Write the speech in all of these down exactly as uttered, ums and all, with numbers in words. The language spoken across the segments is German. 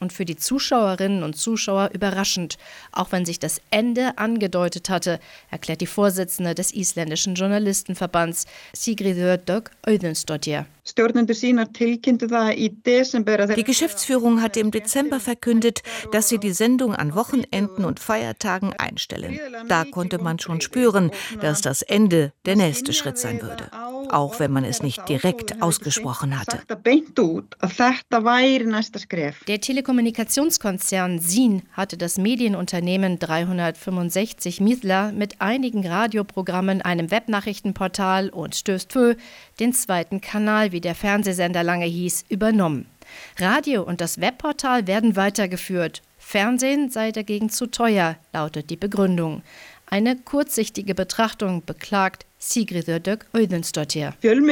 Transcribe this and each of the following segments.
und für die Zuschauerinnen und Zuschauer überraschend, auch wenn sich das Ende angedeutet hatte, erklärt die Vorsitzende des isländischen Journalistenverbands, Sigríður Dögg Auðunsdóttir. Die Geschäftsführung hatte im Dezember verkündet, dass sie die Sendung an Wochenenden und Feiertagen einstellen. Da konnte man schon spüren, dass das Ende der nächste Schritt sein würde, auch wenn man es nicht direkt ausgesprochen hatte. Der Telekommunikationskonzern Sín hatte das Medienunternehmen dreihundertfünfundsechzig Miðla mit einigen Radioprogrammen, einem Webnachrichtenportal und Stöð tvö, den zweiten Kanal, wie der Fernsehsender lange hieß, übernommen. Radio und das Webportal werden weitergeführt. Fernsehen sei dagegen zu teuer, lautet die Begründung. Eine kurzsichtige Betrachtung, beklagt Sigríður Dögg Auðunsdóttir.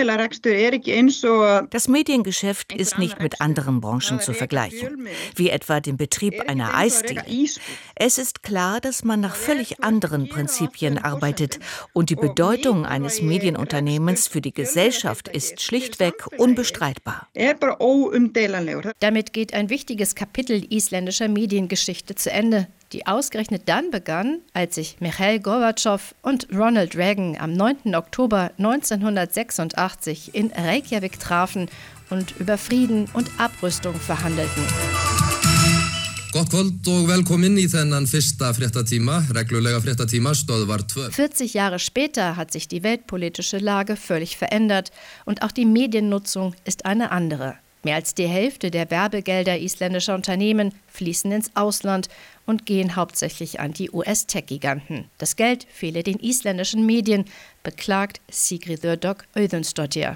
Das Mediengeschäft ist nicht mit anderen Branchen zu vergleichen, wie etwa dem Betrieb einer Eisdiele. Es ist klar, dass man nach völlig anderen Prinzipien arbeitet und die Bedeutung eines Medienunternehmens für die Gesellschaft ist schlichtweg unbestreitbar. Damit geht ein wichtiges Kapitel isländischer Mediengeschichte zu Ende, die ausgerechnet dann begann, als sich Michail Gorbatschow und Ronald Reagan am neunten Oktober neunzehnhundertsechsundachtzig in Reykjavik trafen und über Frieden und Abrüstung verhandelten. Gott kvöld og velkomin í þennan fyrsta fréttatíma, reglulega fréttatíma, Stöðvar tvö. vierzig Jahre später hat sich die weltpolitische Lage völlig verändert und auch die Mediennutzung ist eine andere. Mehr als die Hälfte der Werbegelder isländischer Unternehmen fließen ins Ausland und gehen hauptsächlich an die U S-Tech-Giganten. Das Geld fehle den isländischen Medien, beklagt Sigríður Dögg Auðunsdóttir.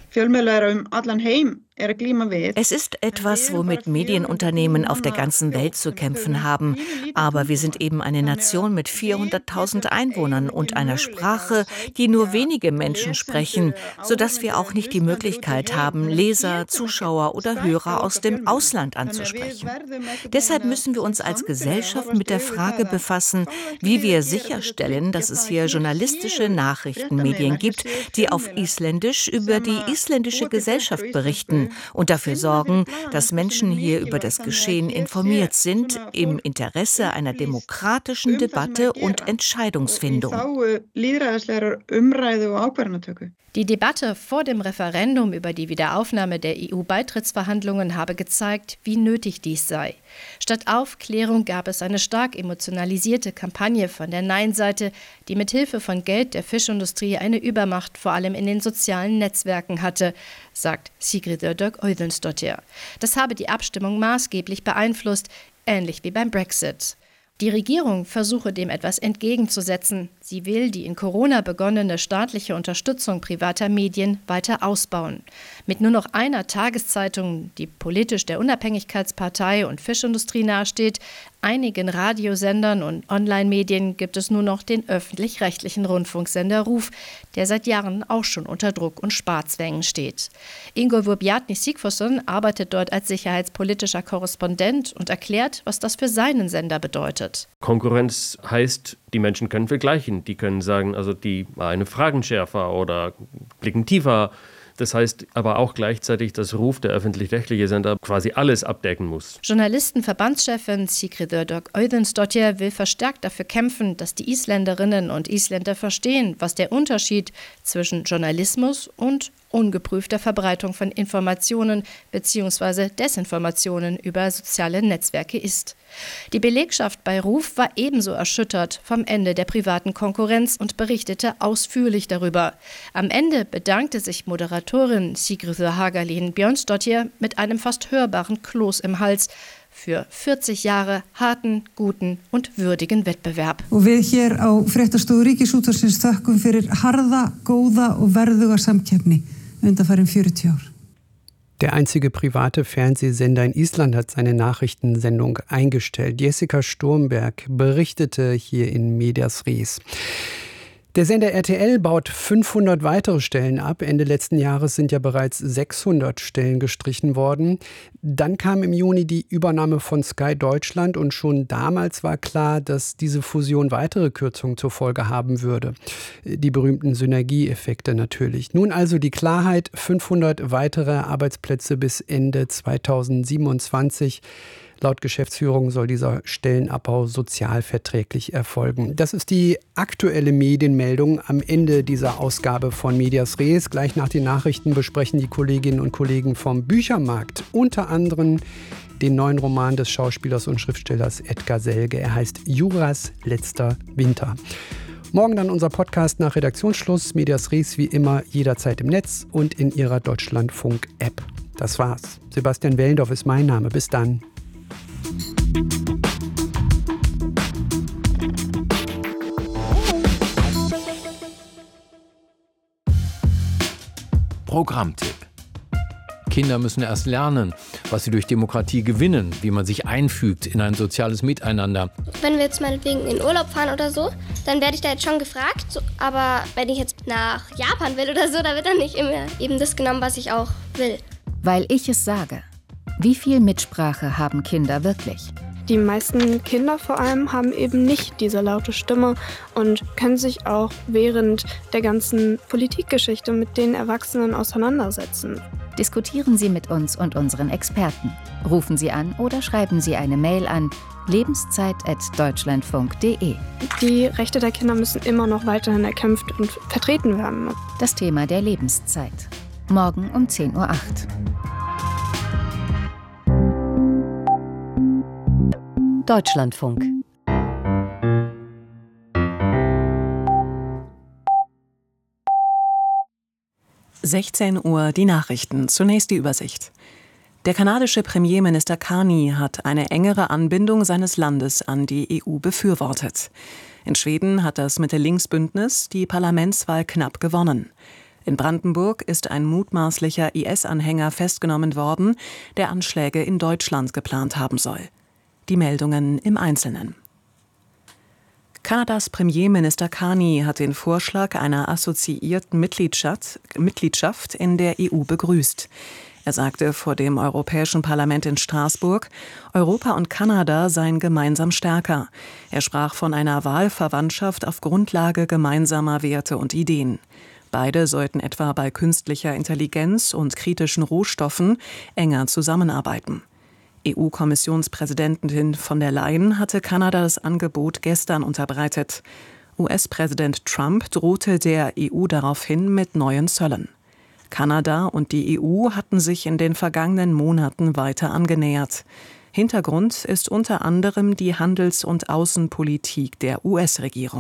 Es ist etwas, womit Medienunternehmen auf der ganzen Welt zu kämpfen haben. Aber wir sind eben eine Nation mit vierhunderttausend Einwohnern und einer Sprache, die nur wenige Menschen sprechen, sodass wir auch nicht die Möglichkeit haben, Leser, Zuschauer oder Hörer aus dem Ausland anzusprechen. Deshalb müssen wir uns als Gesellschaft mit der Frage befassen, wie wir sicherstellen, dass es hier journalistische Nachrichtenmedien gibt, die auf Isländisch über die isländische Gesellschaft berichten und dafür sorgen, dass Menschen hier über das Geschehen informiert sind, im Interesse einer demokratischen Debatte und Entscheidungsfindung. Die Debatte vor dem Referendum über die Wiederaufnahme der E U-Beitrittsverhandlungen habe gezeigt, wie nötig dies sei. Statt Aufklärung gab es eine stark emotionalisierte Kampagne von der Nein-Seite, die mit Hilfe von Geld der Fischindustrie eine Übermacht vor allem in den sozialen Netzwerken hatte, sagt Sigríður Dögg Auðunsdóttir. Das habe die Abstimmung maßgeblich beeinflusst, ähnlich wie beim Brexit. Die Regierung versuche dem etwas entgegenzusetzen. Sie will die in Corona begonnene staatliche Unterstützung privater Medien weiter ausbauen. Mit nur noch einer Tageszeitung, die politisch der Unabhängigkeitspartei und Fischindustrie nahesteht, einigen Radiosendern und Online-Medien gibt es nur noch den öffentlich-rechtlichen Rundfunksender RÚV, der seit Jahren auch schon unter Druck und Sparzwängen steht. Ingólfur Bjarni Sigfússon arbeitet dort als sicherheitspolitischer Korrespondent und erklärt, was das für seinen Sender bedeutet. Konkurrenz heißt, die Menschen können vergleichen. Die können sagen, also die eine Fragen schärfer oder blicken tiefer. Das heißt aber auch gleichzeitig, dass RÚV, der öffentlich-rechtliche Sender, quasi alles abdecken muss. Journalistenverbandschefin Sigríður Dögg Auðunsdóttir will verstärkt dafür kämpfen, dass die Isländerinnen und Isländer verstehen, was der Unterschied zwischen Journalismus und ungeprüfter Verbreitung von Informationen bzw. Desinformationen über soziale Netzwerke ist. Die Belegschaft bei RÚV war ebenso erschüttert vom Ende der privaten Konkurrenz und berichtete ausführlich darüber. Am Ende bedankte sich Moderatorin Sigríður Hagalín Björnsdóttir mit einem fast hörbaren Kloß im Hals für vierzig Jahre harten, guten und würdigen Wettbewerb. Og við hér á Fréttastofu Ríkisútvarpsins þökkum fyrir harða, góða og verðuga samkeppni undanfarin fjörutíu ár. Der einzige private Fernsehsender in Island hat seine Nachrichtensendung eingestellt. Jessica Sturmberg berichtete hier in Medias Res. Der Sender R T L baut fünfhundert weitere Stellen ab. Ende letzten Jahres sind ja bereits sechshundert Stellen gestrichen worden. Dann kam im Juni die Übernahme von Sky Deutschland und schon damals war klar, dass diese Fusion weitere Kürzungen zur Folge haben würde. Die berühmten Synergieeffekte natürlich. Nun also die Klarheit, fünfhundert weitere Arbeitsplätze bis Ende zweitausendsiebenundzwanzig. Laut Geschäftsführung soll dieser Stellenabbau sozialverträglich erfolgen. Das ist die aktuelle Medienmeldung am Ende dieser Ausgabe von Medias Res. Gleich nach den Nachrichten besprechen die Kolleginnen und Kollegen vom Büchermarkt unter anderem den neuen Roman des Schauspielers und Schriftstellers Edgar Selge. Er heißt Juras letzter Winter. Morgen dann unser Podcast nach Redaktionsschluss. Medias Res wie immer jederzeit im Netz und in Ihrer Deutschlandfunk-App. Das war's. Sebastian Wellendorf ist mein Name. Bis dann. Programmtipp. Kinder müssen erst lernen, was sie durch Demokratie gewinnen, wie man sich einfügt in ein soziales Miteinander. Wenn wir jetzt meinetwegen in Urlaub fahren oder so, dann werde ich da jetzt schon gefragt. So, aber wenn ich jetzt nach Japan will oder so, da wird dann nicht immer eben das genommen, was ich auch will. Weil ich es sage. Wie viel Mitsprache haben Kinder wirklich? Die meisten Kinder vor allem haben eben nicht diese laute Stimme und können sich auch während der ganzen Politikgeschichte mit den Erwachsenen auseinandersetzen. Diskutieren Sie mit uns und unseren Experten. Rufen Sie an oder schreiben Sie eine Mail an lebenszeit at deutschlandfunk punkt de. Die Rechte der Kinder müssen immer noch weiterhin erkämpft und vertreten werden. Das Thema der Lebenszeit. Morgen um zehn Uhr acht. Deutschlandfunk. sechzehn Uhr die Nachrichten. Zunächst die Übersicht. Der kanadische Premierminister Carney hat eine engere Anbindung seines Landes an die E U befürwortet. In Schweden hat das Mitte-Links-Bündnis die Parlamentswahl knapp gewonnen. In Brandenburg ist ein mutmaßlicher I S-Anhänger festgenommen worden, der Anschläge in Deutschland geplant haben soll. Die Meldungen im Einzelnen. Kanadas Premierminister Carney hat den Vorschlag einer assoziierten Mitgliedschaft, Mitgliedschaft in der E U begrüßt. Er sagte vor dem Europäischen Parlament in Straßburg, Europa und Kanada seien gemeinsam stärker. Er sprach von einer Wahlverwandtschaft auf Grundlage gemeinsamer Werte und Ideen. Beide sollten etwa bei künstlicher Intelligenz und kritischen Rohstoffen enger zusammenarbeiten. E U-Kommissionspräsidentin von der Leyen hatte Kanada das Angebot gestern unterbreitet. U S-Präsident Trump drohte der E U daraufhin mit neuen Zöllen. Kanada und die E U hatten sich in den vergangenen Monaten weiter angenähert. Hintergrund ist unter anderem die Handels- und Außenpolitik der U S-Regierung.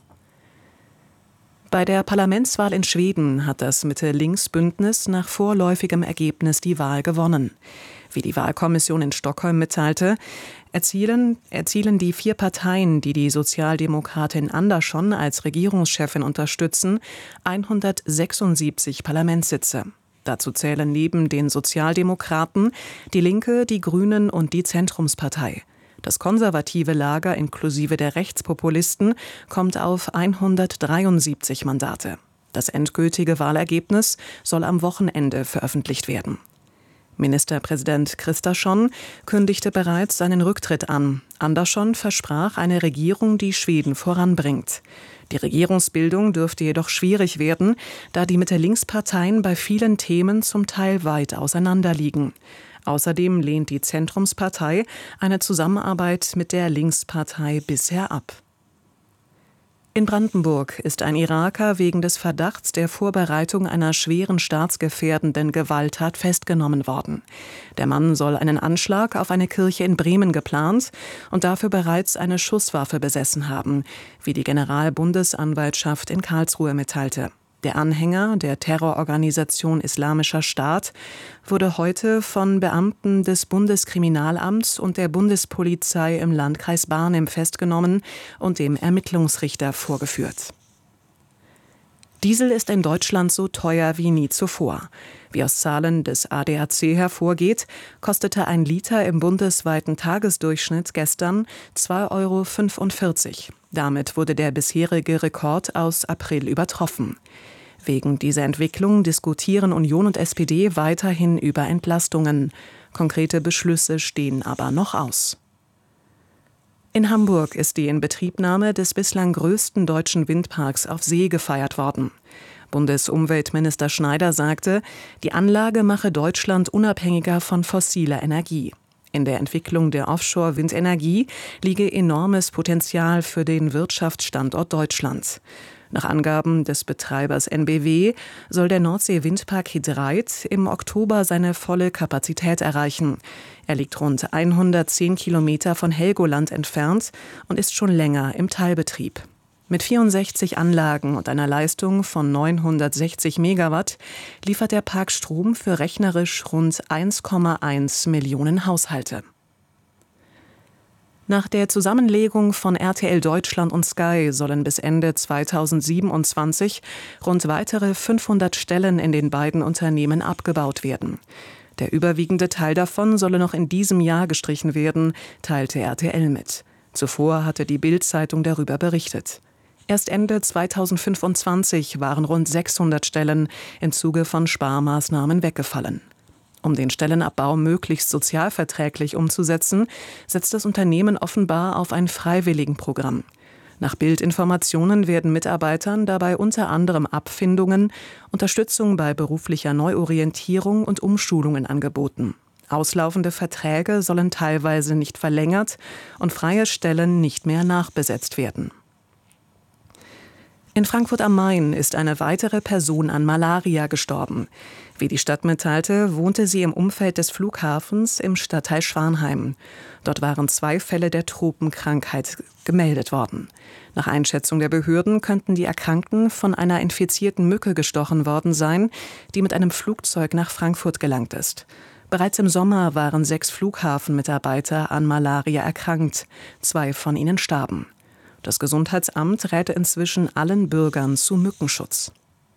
Bei der Parlamentswahl in Schweden hat das Mitte-Links-Bündnis nach vorläufigem Ergebnis die Wahl gewonnen. Wie die Wahlkommission in Stockholm mitteilte, erzielen, erzielen die vier Parteien, die die Sozialdemokratin Andersson als Regierungschefin unterstützen, hundertsechsundsiebzig Parlamentssitze. Dazu zählen neben den Sozialdemokraten die Linke, die Grünen und die Zentrumspartei. Das konservative Lager inklusive der Rechtspopulisten kommt auf hundertdreiundsiebzig Mandate. Das endgültige Wahlergebnis soll am Wochenende veröffentlicht werden. Ministerpräsident Kristersson kündigte bereits seinen Rücktritt an. Andersson versprach eine Regierung, die Schweden voranbringt. Die Regierungsbildung dürfte jedoch schwierig werden, da die Mitte-Links-Parteien bei vielen Themen zum Teil weit auseinanderliegen. Außerdem lehnt die Zentrumspartei eine Zusammenarbeit mit der Linkspartei bisher ab. In Brandenburg ist ein Iraker wegen des Verdachts der Vorbereitung einer schweren staatsgefährdenden Gewalttat festgenommen worden. Der Mann soll einen Anschlag auf eine Kirche in Bremen geplant und dafür bereits eine Schusswaffe besessen haben, wie die Generalbundesanwaltschaft in Karlsruhe mitteilte. Der Anhänger der Terrororganisation Islamischer Staat wurde heute von Beamten des Bundeskriminalamts und der Bundespolizei im Landkreis Barnim festgenommen und dem Ermittlungsrichter vorgeführt. Diesel ist in Deutschland so teuer wie nie zuvor. Wie aus Zahlen des A D A C hervorgeht, kostete ein Liter im bundesweiten Tagesdurchschnitt gestern zwei Euro fünfundvierzig. Damit wurde der bisherige Rekord aus April übertroffen. Wegen dieser Entwicklung diskutieren Union und S P D weiterhin über Entlastungen. Konkrete Beschlüsse stehen aber noch aus. In Hamburg ist die Inbetriebnahme des bislang größten deutschen Windparks auf See gefeiert worden. Bundesumweltminister Schneider sagte, die Anlage mache Deutschland unabhängiger von fossiler Energie. In der Entwicklung der Offshore-Windenergie liege enormes Potenzial für den Wirtschaftsstandort Deutschland. Nach Angaben des Betreibers N B W soll der Nordsee-Windpark He Dreiht im Oktober seine volle Kapazität erreichen. Er liegt rund hundertzehn Kilometer von Helgoland entfernt und ist schon länger im Teilbetrieb. Mit vierundsechzig Anlagen und einer Leistung von neunhundertsechzig Megawatt liefert der Park Strom für rechnerisch rund eins Komma eins Millionen Haushalte. Nach der Zusammenlegung von R T L Deutschland und Sky sollen bis Ende zweitausendsiebenundzwanzig rund weitere fünfhundert Stellen in den beiden Unternehmen abgebaut werden. Der überwiegende Teil davon solle noch in diesem Jahr gestrichen werden, teilte R T L mit. Zuvor hatte die Bild-Zeitung darüber berichtet. Erst Ende zweitausendfünfundzwanzig waren rund sechshundert Stellen im Zuge von Sparmaßnahmen weggefallen. Um den Stellenabbau möglichst sozialverträglich umzusetzen, setzt das Unternehmen offenbar auf ein Freiwilligenprogramm. Nach Bildinformationen werden Mitarbeitern dabei unter anderem Abfindungen, Unterstützung bei beruflicher Neuorientierung und Umschulungen angeboten. Auslaufende Verträge sollen teilweise nicht verlängert und freie Stellen nicht mehr nachbesetzt werden. In Frankfurt am Main ist eine weitere Person an Malaria gestorben. Wie die Stadt mitteilte, wohnte sie im Umfeld des Flughafens im Stadtteil Schwanheim. Dort waren zwei Fälle der Tropenkrankheit gemeldet worden. Nach Einschätzung der Behörden könnten die Erkrankten von einer infizierten Mücke gestochen worden sein, die mit einem Flugzeug nach Frankfurt gelangt ist. Bereits im Sommer waren sechs Flughafenmitarbeiter an Malaria erkrankt. Zwei von ihnen starben. Das Gesundheitsamt räte inzwischen allen Bürgern zu Mückenschutz.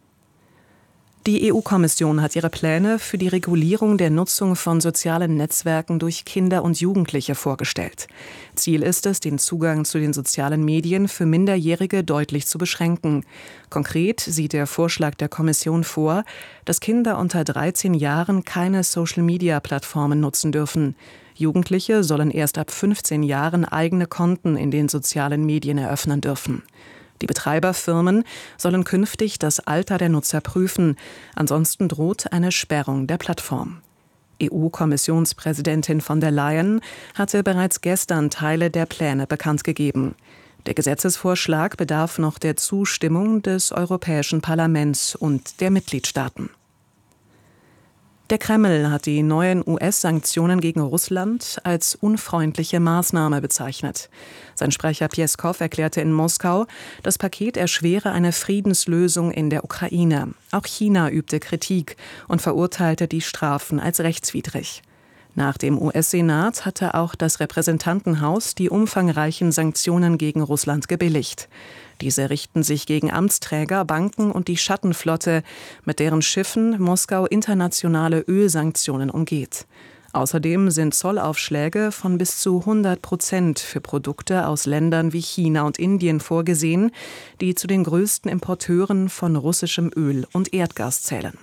Die E U-Kommission hat ihre Pläne für die Regulierung der Nutzung von sozialen Netzwerken durch Kinder und Jugendliche vorgestellt. Ziel ist es, den Zugang zu den sozialen Medien für Minderjährige deutlich zu beschränken. Konkret sieht der Vorschlag der Kommission vor, dass Kinder unter dreizehn Jahren keine Social-Media-Plattformen nutzen dürfen. Jugendliche sollen erst ab fünfzehn Jahren eigene Konten in den sozialen Medien eröffnen dürfen. Die Betreiberfirmen sollen künftig das Alter der Nutzer prüfen, ansonsten droht eine Sperrung der Plattform. E U-Kommissionspräsidentin von der Leyen hatte bereits gestern Teile der Pläne bekannt gegeben. Der Gesetzesvorschlag bedarf noch der Zustimmung des Europäischen Parlaments und der Mitgliedstaaten. Der Kreml hat die neuen U S-Sanktionen gegen Russland als unfreundliche Maßnahme bezeichnet. Sein Sprecher Pjeskow erklärte in Moskau, das Paket erschwere eine Friedenslösung in der Ukraine. Auch China übte Kritik und verurteilte die Strafen als rechtswidrig. Nach dem U S-Senat hatte auch das Repräsentantenhaus die umfangreichen Sanktionen gegen Russland gebilligt. Diese richten sich gegen Amtsträger, Banken und die Schattenflotte, mit deren Schiffen Moskau internationale Ölsanktionen umgeht. Außerdem sind Zollaufschläge von bis zu hundert Prozent für Produkte aus Ländern wie China und Indien vorgesehen, die zu den größten Importeuren von russischem Öl und Erdgas zählen.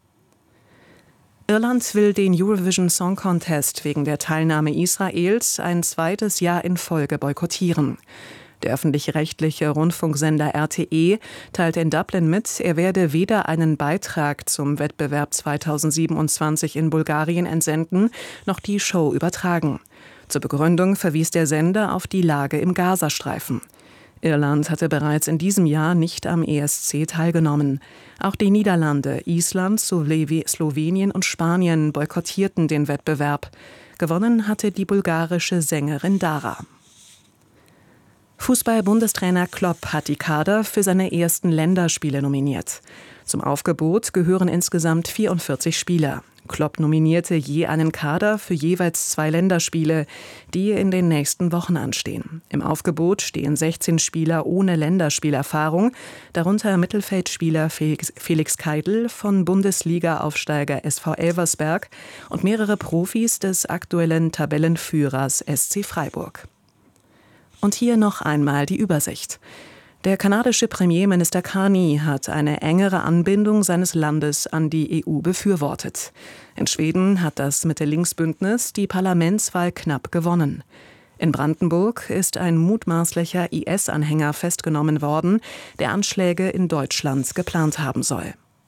Irland will den Eurovision Song Contest wegen der Teilnahme Israels ein zweites Jahr in Folge boykottieren. Der öffentlich-rechtliche Rundfunksender R T E teilte in Dublin mit, er werde weder einen Beitrag zum Wettbewerb zweitausendsiebenundzwanzig in Bulgarien entsenden, noch die Show übertragen. Zur Begründung verwies der Sender auf die Lage im Gazastreifen. Irland hatte bereits in diesem Jahr nicht am E S C teilgenommen. Auch die Niederlande, Island, Slowenien und Spanien boykottierten den Wettbewerb. Gewonnen hatte die bulgarische Sängerin Dara. Fußball-Bundestrainer Klopp hat die Kader für seine ersten Länderspiele nominiert. Zum Aufgebot gehören insgesamt vierundvierzig Spieler. Klopp nominierte je einen Kader für jeweils zwei Länderspiele, die in den nächsten Wochen anstehen. Im Aufgebot stehen sechzehn Spieler ohne Länderspielerfahrung, darunter Mittelfeldspieler Felix, Felix Keidl von Bundesliga-Aufsteiger S V Elversberg und mehrere Profis des aktuellen Tabellenführers S C Freiburg. Und hier noch einmal die Übersicht. Der kanadische Premierminister Carney hat eine engere Anbindung seines Landes an die E U befürwortet. In Schweden hat das Mitte-Links-Bündnis die Parlamentswahl knapp gewonnen. In Brandenburg ist ein mutmaßlicher I S-Anhänger festgenommen worden, der Anschläge in Deutschland geplant haben soll.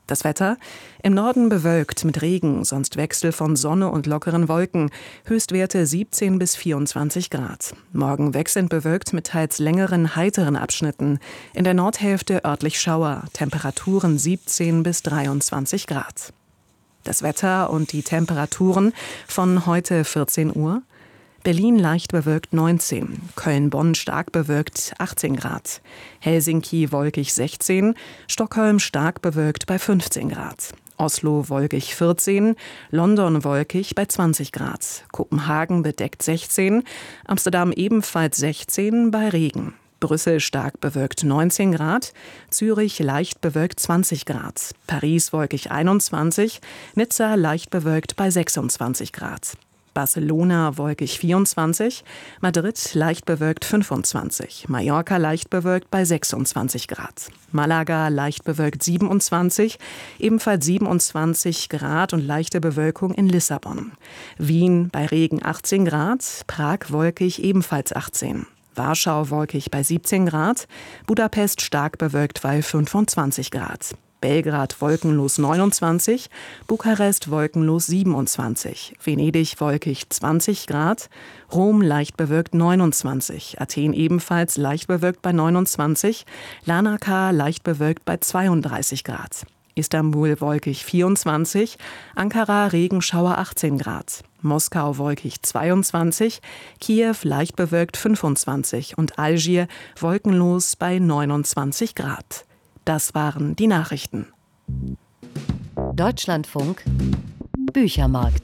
Das Wetter: im Norden bewölkt mit Regen, sonst Wechsel von Sonne und lockeren Wolken. Höchstwerte siebzehn bis vierundzwanzig Grad. Morgen wechselnd bewölkt mit teils längeren, heiteren Abschnitten. In der Nordhälfte örtlich Schauer. Temperaturen siebzehn bis dreiundzwanzig Grad. Das Wetter und die Temperaturen von heute vierzehn Uhr. Berlin leicht bewölkt neunzehn, Köln-Bonn stark bewölkt achtzehn Grad, Helsinki wolkig sechzehn, Stockholm stark bewölkt bei fünfzehn Grad, Oslo wolkig vierzehn, London wolkig bei zwanzig Grad, Kopenhagen bedeckt sechzehn, Amsterdam ebenfalls sechzehn bei Regen. Brüssel stark bewölkt neunzehn Grad, Zürich leicht bewölkt zwanzig Grad, Paris wolkig einundzwanzig, Nizza leicht bewölkt bei sechsundzwanzig Grad. Barcelona wolkig vierundzwanzig, Madrid leicht bewölkt fünfundzwanzig, Mallorca leicht bewölkt bei sechsundzwanzig Grad, Malaga leicht bewölkt siebenundzwanzig, ebenfalls siebenundzwanzig Grad und leichte Bewölkung in Lissabon. Wien bei Regen achtzehn Grad, Prag wolkig ebenfalls achtzehn. Warschau wolkig bei siebzehn Grad, Budapest stark bewölkt bei fünfundzwanzig Grad. Belgrad wolkenlos neunundzwanzig, Bukarest wolkenlos siebenundzwanzig, Venedig wolkig zwanzig Grad, Rom leicht bewölkt neunundzwanzig, Athen ebenfalls leicht bewölkt bei neunundzwanzig, Larnaca leicht bewölkt bei zweiunddreißig Grad, Istanbul wolkig vierundzwanzig, Ankara Regenschauer achtzehn Grad, Moskau wolkig zweiundzwanzig, Kiew leicht bewölkt fünfundzwanzig und Algier wolkenlos bei neunundzwanzig Grad. Das waren die Nachrichten. Deutschlandfunk Büchermarkt.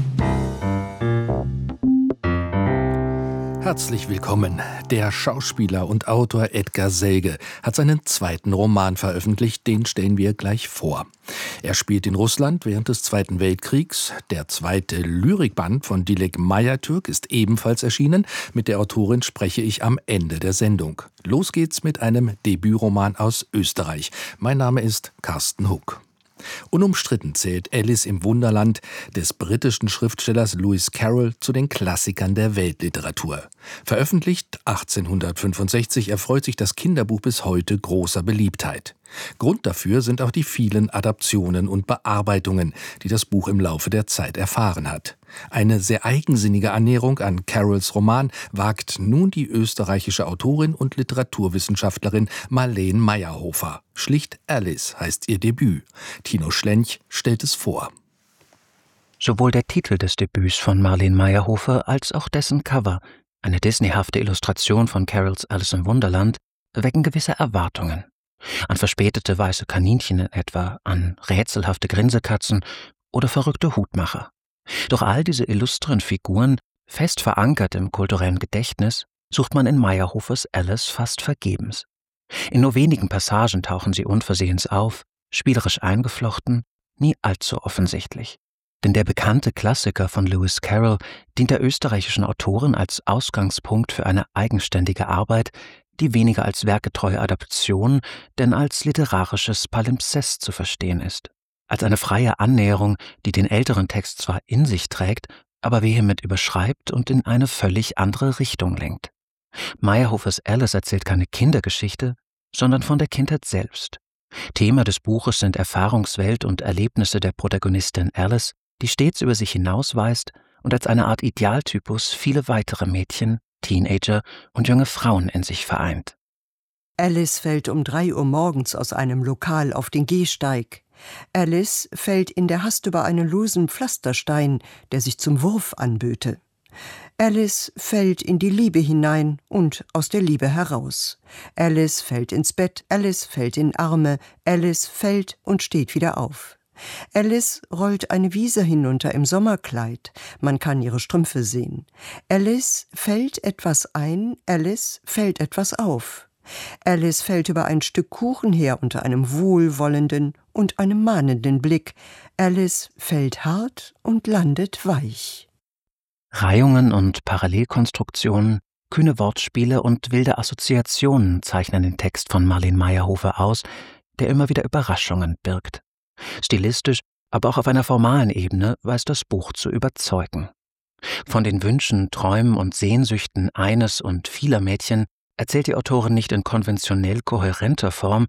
Herzlich willkommen. Der Schauspieler und Autor Edgar Selge hat seinen zweiten Roman veröffentlicht, den stellen wir gleich vor. Er spielt in Russland während des Zweiten Weltkriegs. Der zweite Lyrikband von Dilek Mayatürk ist ebenfalls erschienen. Mit der Autorin spreche ich am Ende der Sendung. Los geht's mit einem Debütroman aus Österreich. Mein Name ist Carsten Huck. Unumstritten zählt Alice im Wunderland des britischen Schriftstellers Lewis Carroll zu den Klassikern der Weltliteratur. Veröffentlicht achtzehnhundertfünfundsechzig erfreut sich das Kinderbuch bis heute großer Beliebtheit. Grund dafür sind auch die vielen Adaptionen und Bearbeitungen, die das Buch im Laufe der Zeit erfahren hat. Eine sehr eigensinnige Annäherung an Carrolls Roman wagt nun die österreichische Autorin und Literaturwissenschaftlerin Marleen Meyerhofer. Schlicht Alice heißt ihr Debüt. Tino Schlench stellt es vor. Sowohl der Titel des Debüts von Marleen Meyerhofer als auch dessen Cover, eine disneyhafte Illustration von Carrolls Alice im Wunderland, wecken gewisse Erwartungen. An verspätete weiße Kaninchen in etwa, an rätselhafte Grinsekatzen oder verrückte Hutmacher. Doch all diese illustren Figuren, fest verankert im kulturellen Gedächtnis, sucht man in Meyerhofers Alice fast vergebens. In nur wenigen Passagen tauchen sie unversehens auf, spielerisch eingeflochten, nie allzu offensichtlich. Denn der bekannte Klassiker von Lewis Carroll dient der österreichischen Autorin als Ausgangspunkt für eine eigenständige Arbeit, die weniger als werketreue Adaption, denn als literarisches Palimpsest zu verstehen ist. Als eine freie Annäherung, die den älteren Text zwar in sich trägt, aber vehement überschreibt und in eine völlig andere Richtung lenkt. Meyerhofers Alice erzählt keine Kindergeschichte, sondern von der Kindheit selbst. Thema des Buches sind Erfahrungswelt und Erlebnisse der Protagonistin Alice, die stets über sich hinausweist und als eine Art Idealtypus viele weitere Mädchen, Teenager und junge Frauen in sich vereint. Alice fällt um drei Uhr morgens aus einem Lokal auf den Gehsteig. Alice fällt in der Hast über einen losen Pflasterstein, der sich zum Wurf anböte. Alice fällt in die Liebe hinein und aus der Liebe heraus. Alice fällt ins Bett, Alice fällt in Arme, Alice fällt und steht wieder auf. Alice rollt eine Wiese hinunter im Sommerkleid. Man kann ihre Strümpfe sehen. Alice fällt etwas ein, Alice fällt etwas auf. Alice fällt über ein Stück Kuchen her unter einem wohlwollenden und einem mahnenden Blick. Alice fällt hart und landet weich. Reihungen und Parallelkonstruktionen, kühne Wortspiele und wilde Assoziationen zeichnen den Text von Marleen Meyerhofer aus, der immer wieder Überraschungen birgt. Stilistisch, aber auch auf einer formalen Ebene weiß das Buch zu überzeugen. Von den Wünschen, Träumen und Sehnsüchten eines und vieler Mädchen erzählt die Autorin nicht in konventionell kohärenter Form,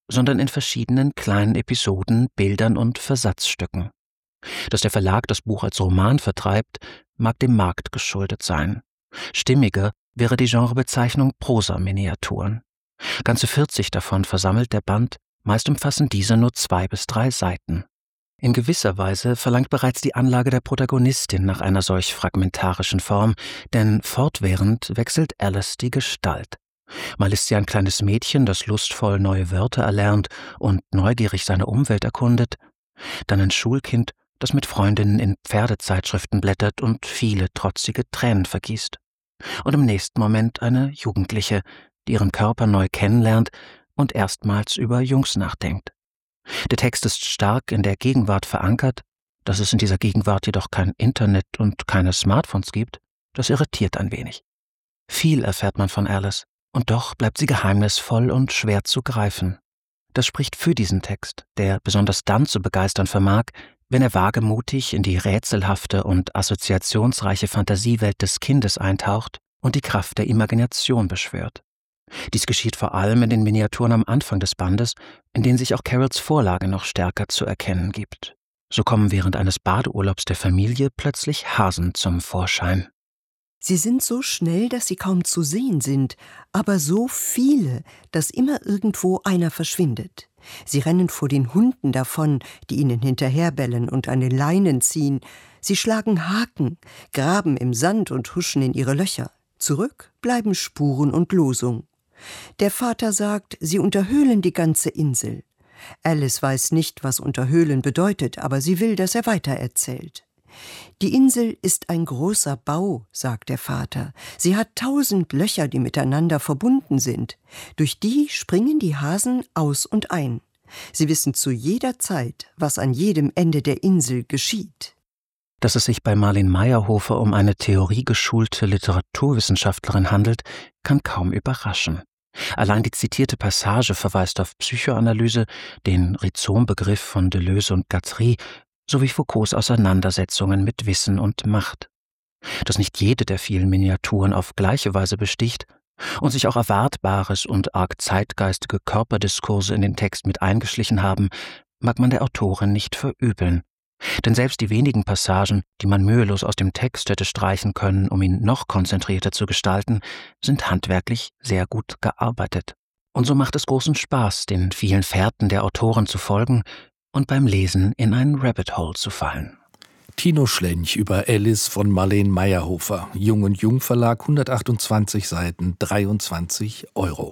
sondern in verschiedenen kleinen Episoden, Bildern und Versatzstücken. Dass der Verlag das Buch als Roman vertreibt, mag dem Markt geschuldet sein. Stimmiger wäre die Genrebezeichnung Prosa-Miniaturen. Ganze vierzig davon versammelt der Band, meist umfassen diese nur zwei bis drei Seiten. In gewisser Weise verlangt bereits die Anlage der Protagonistin nach einer solch fragmentarischen Form, denn fortwährend wechselt Alice die Gestalt. Mal ist sie ein kleines Mädchen, das lustvoll neue Wörter erlernt und neugierig seine Umwelt erkundet, dann ein Schulkind, das mit Freundinnen in Pferdezeitschriften blättert und viele trotzige Tränen vergießt. Und im nächsten Moment eine Jugendliche, die ihren Körper neu kennenlernt und erstmals über Jungs nachdenkt. Der Text ist stark in der Gegenwart verankert, dass es in dieser Gegenwart jedoch kein Internet und keine Smartphones gibt, das irritiert ein wenig. Viel erfährt man von Alice, und doch bleibt sie geheimnisvoll und schwer zu greifen. Das spricht für diesen Text, der besonders dann zu begeistern vermag, wenn er wagemutig in die rätselhafte und assoziationsreiche Fantasiewelt des Kindes eintaucht und die Kraft der Imagination beschwört. Dies geschieht vor allem in den Miniaturen am Anfang des Bandes, in denen sich auch Carols Vorlage noch stärker zu erkennen gibt. So kommen während eines Badeurlaubs der Familie plötzlich Hasen zum Vorschein. Sie sind so schnell, dass sie kaum zu sehen sind, aber so viele, dass immer irgendwo einer verschwindet. Sie rennen vor den Hunden davon, die ihnen hinterherbellen und an den Leinen ziehen. Sie schlagen Haken, graben im Sand und huschen in ihre Löcher. Zurück bleiben Spuren und Losung. Der Vater sagt, sie unterhöhlen die ganze Insel. Alice weiß nicht, was unterhöhlen bedeutet, aber sie will, dass er weitererzählt. Die Insel ist ein großer Bau, sagt der Vater. Sie hat tausend Löcher, die miteinander verbunden sind. Durch die springen die Hasen aus und ein. Sie wissen zu jeder Zeit, was an jedem Ende der Insel geschieht. Dass es sich bei Marleen Meyerhofer um eine theoriegeschulte Literaturwissenschaftlerin handelt, kann kaum überraschen. Allein die zitierte Passage verweist auf Psychoanalyse, den Rhizom-Begriff von Deleuze und Guattari sowie Foucaults Auseinandersetzungen mit Wissen und Macht. Dass nicht jede der vielen Miniaturen auf gleiche Weise besticht und sich auch Erwartbares und arg zeitgeistige Körperdiskurse in den Text mit eingeschlichen haben, mag man der Autorin nicht verübeln. Denn selbst die wenigen Passagen, die man mühelos aus dem Text hätte streichen können, um ihn noch konzentrierter zu gestalten, sind handwerklich sehr gut gearbeitet. Und so macht es großen Spaß, den vielen Fährten der Autorin zu folgen und beim Lesen in ein Rabbit Hole zu fallen. Tino Schlench über Alice von Marleen Meyerhofer. Jung und Jung Verlag, hundertachtundzwanzig Seiten, dreiundzwanzig Euro.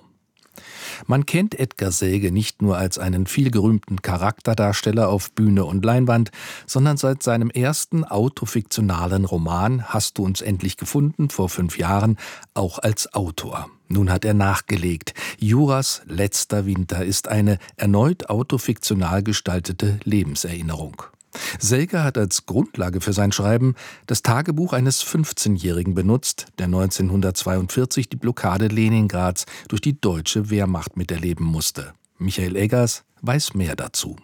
Man kennt Edgar Selge nicht nur als einen vielgerühmten Charakterdarsteller auf Bühne und Leinwand, sondern seit seinem ersten autofiktionalen Roman »Hast du uns endlich gefunden« vor fünf Jahren auch als Autor. Nun hat er nachgelegt. Juras letzter Winter ist eine erneut autofiktional gestaltete Lebenserinnerung. Selge hat als Grundlage für sein Schreiben das Tagebuch eines fünfzehnjährigen benutzt, der neunzehnhundertzweiundvierzig die Blockade Leningrads durch die deutsche Wehrmacht miterleben musste. Michael Eggers weiß mehr dazu.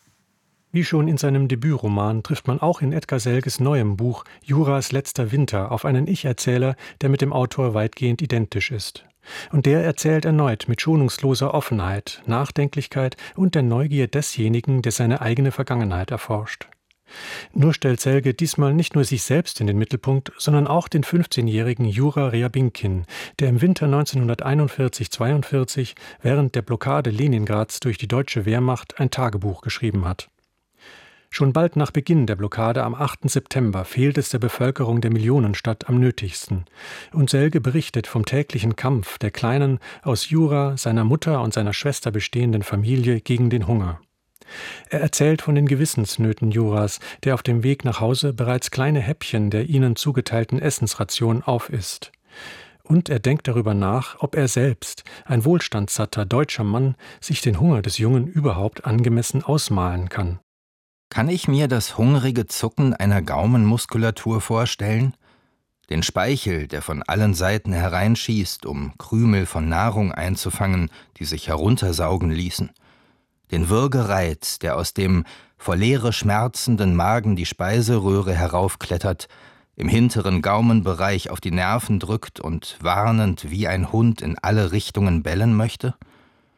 Wie schon in seinem Debütroman trifft man auch in Edgar Selges neuem Buch Juras letzter Winter auf einen Ich-Erzähler, der mit dem Autor weitgehend identisch ist. Und der erzählt erneut mit schonungsloser Offenheit, Nachdenklichkeit und der Neugier desjenigen, der seine eigene Vergangenheit erforscht. Nur stellt Selge diesmal nicht nur sich selbst in den Mittelpunkt, sondern auch den fünfzehnjährigen Jura Ryabinkin, der im Winter neunzehnhunderteinundvierzig zweiundvierzig während der Blockade Leningrads durch die deutsche Wehrmacht ein Tagebuch geschrieben hat. Schon bald nach Beginn der Blockade am achten September fehlt es der Bevölkerung der Millionenstadt am nötigsten. Und Selge berichtet vom täglichen Kampf der kleinen, aus Jura, seiner Mutter und seiner Schwester bestehenden Familie gegen den Hunger. Er erzählt von den Gewissensnöten Juras, der auf dem Weg nach Hause bereits kleine Häppchen der ihnen zugeteilten Essensration aufisst. Und er denkt darüber nach, ob er selbst, ein wohlstandssatter deutscher Mann, sich den Hunger des Jungen überhaupt angemessen ausmalen kann. Kann ich mir das hungrige Zucken einer Gaumenmuskulatur vorstellen? Den Speichel, der von allen Seiten hereinschießt, um Krümel von Nahrung einzufangen, die sich heruntersaugen ließen? Den Würgereiz, der aus dem vor Leere schmerzenden Magen die Speiseröhre heraufklettert, im hinteren Gaumenbereich auf die Nerven drückt und warnend wie ein Hund in alle Richtungen bellen möchte?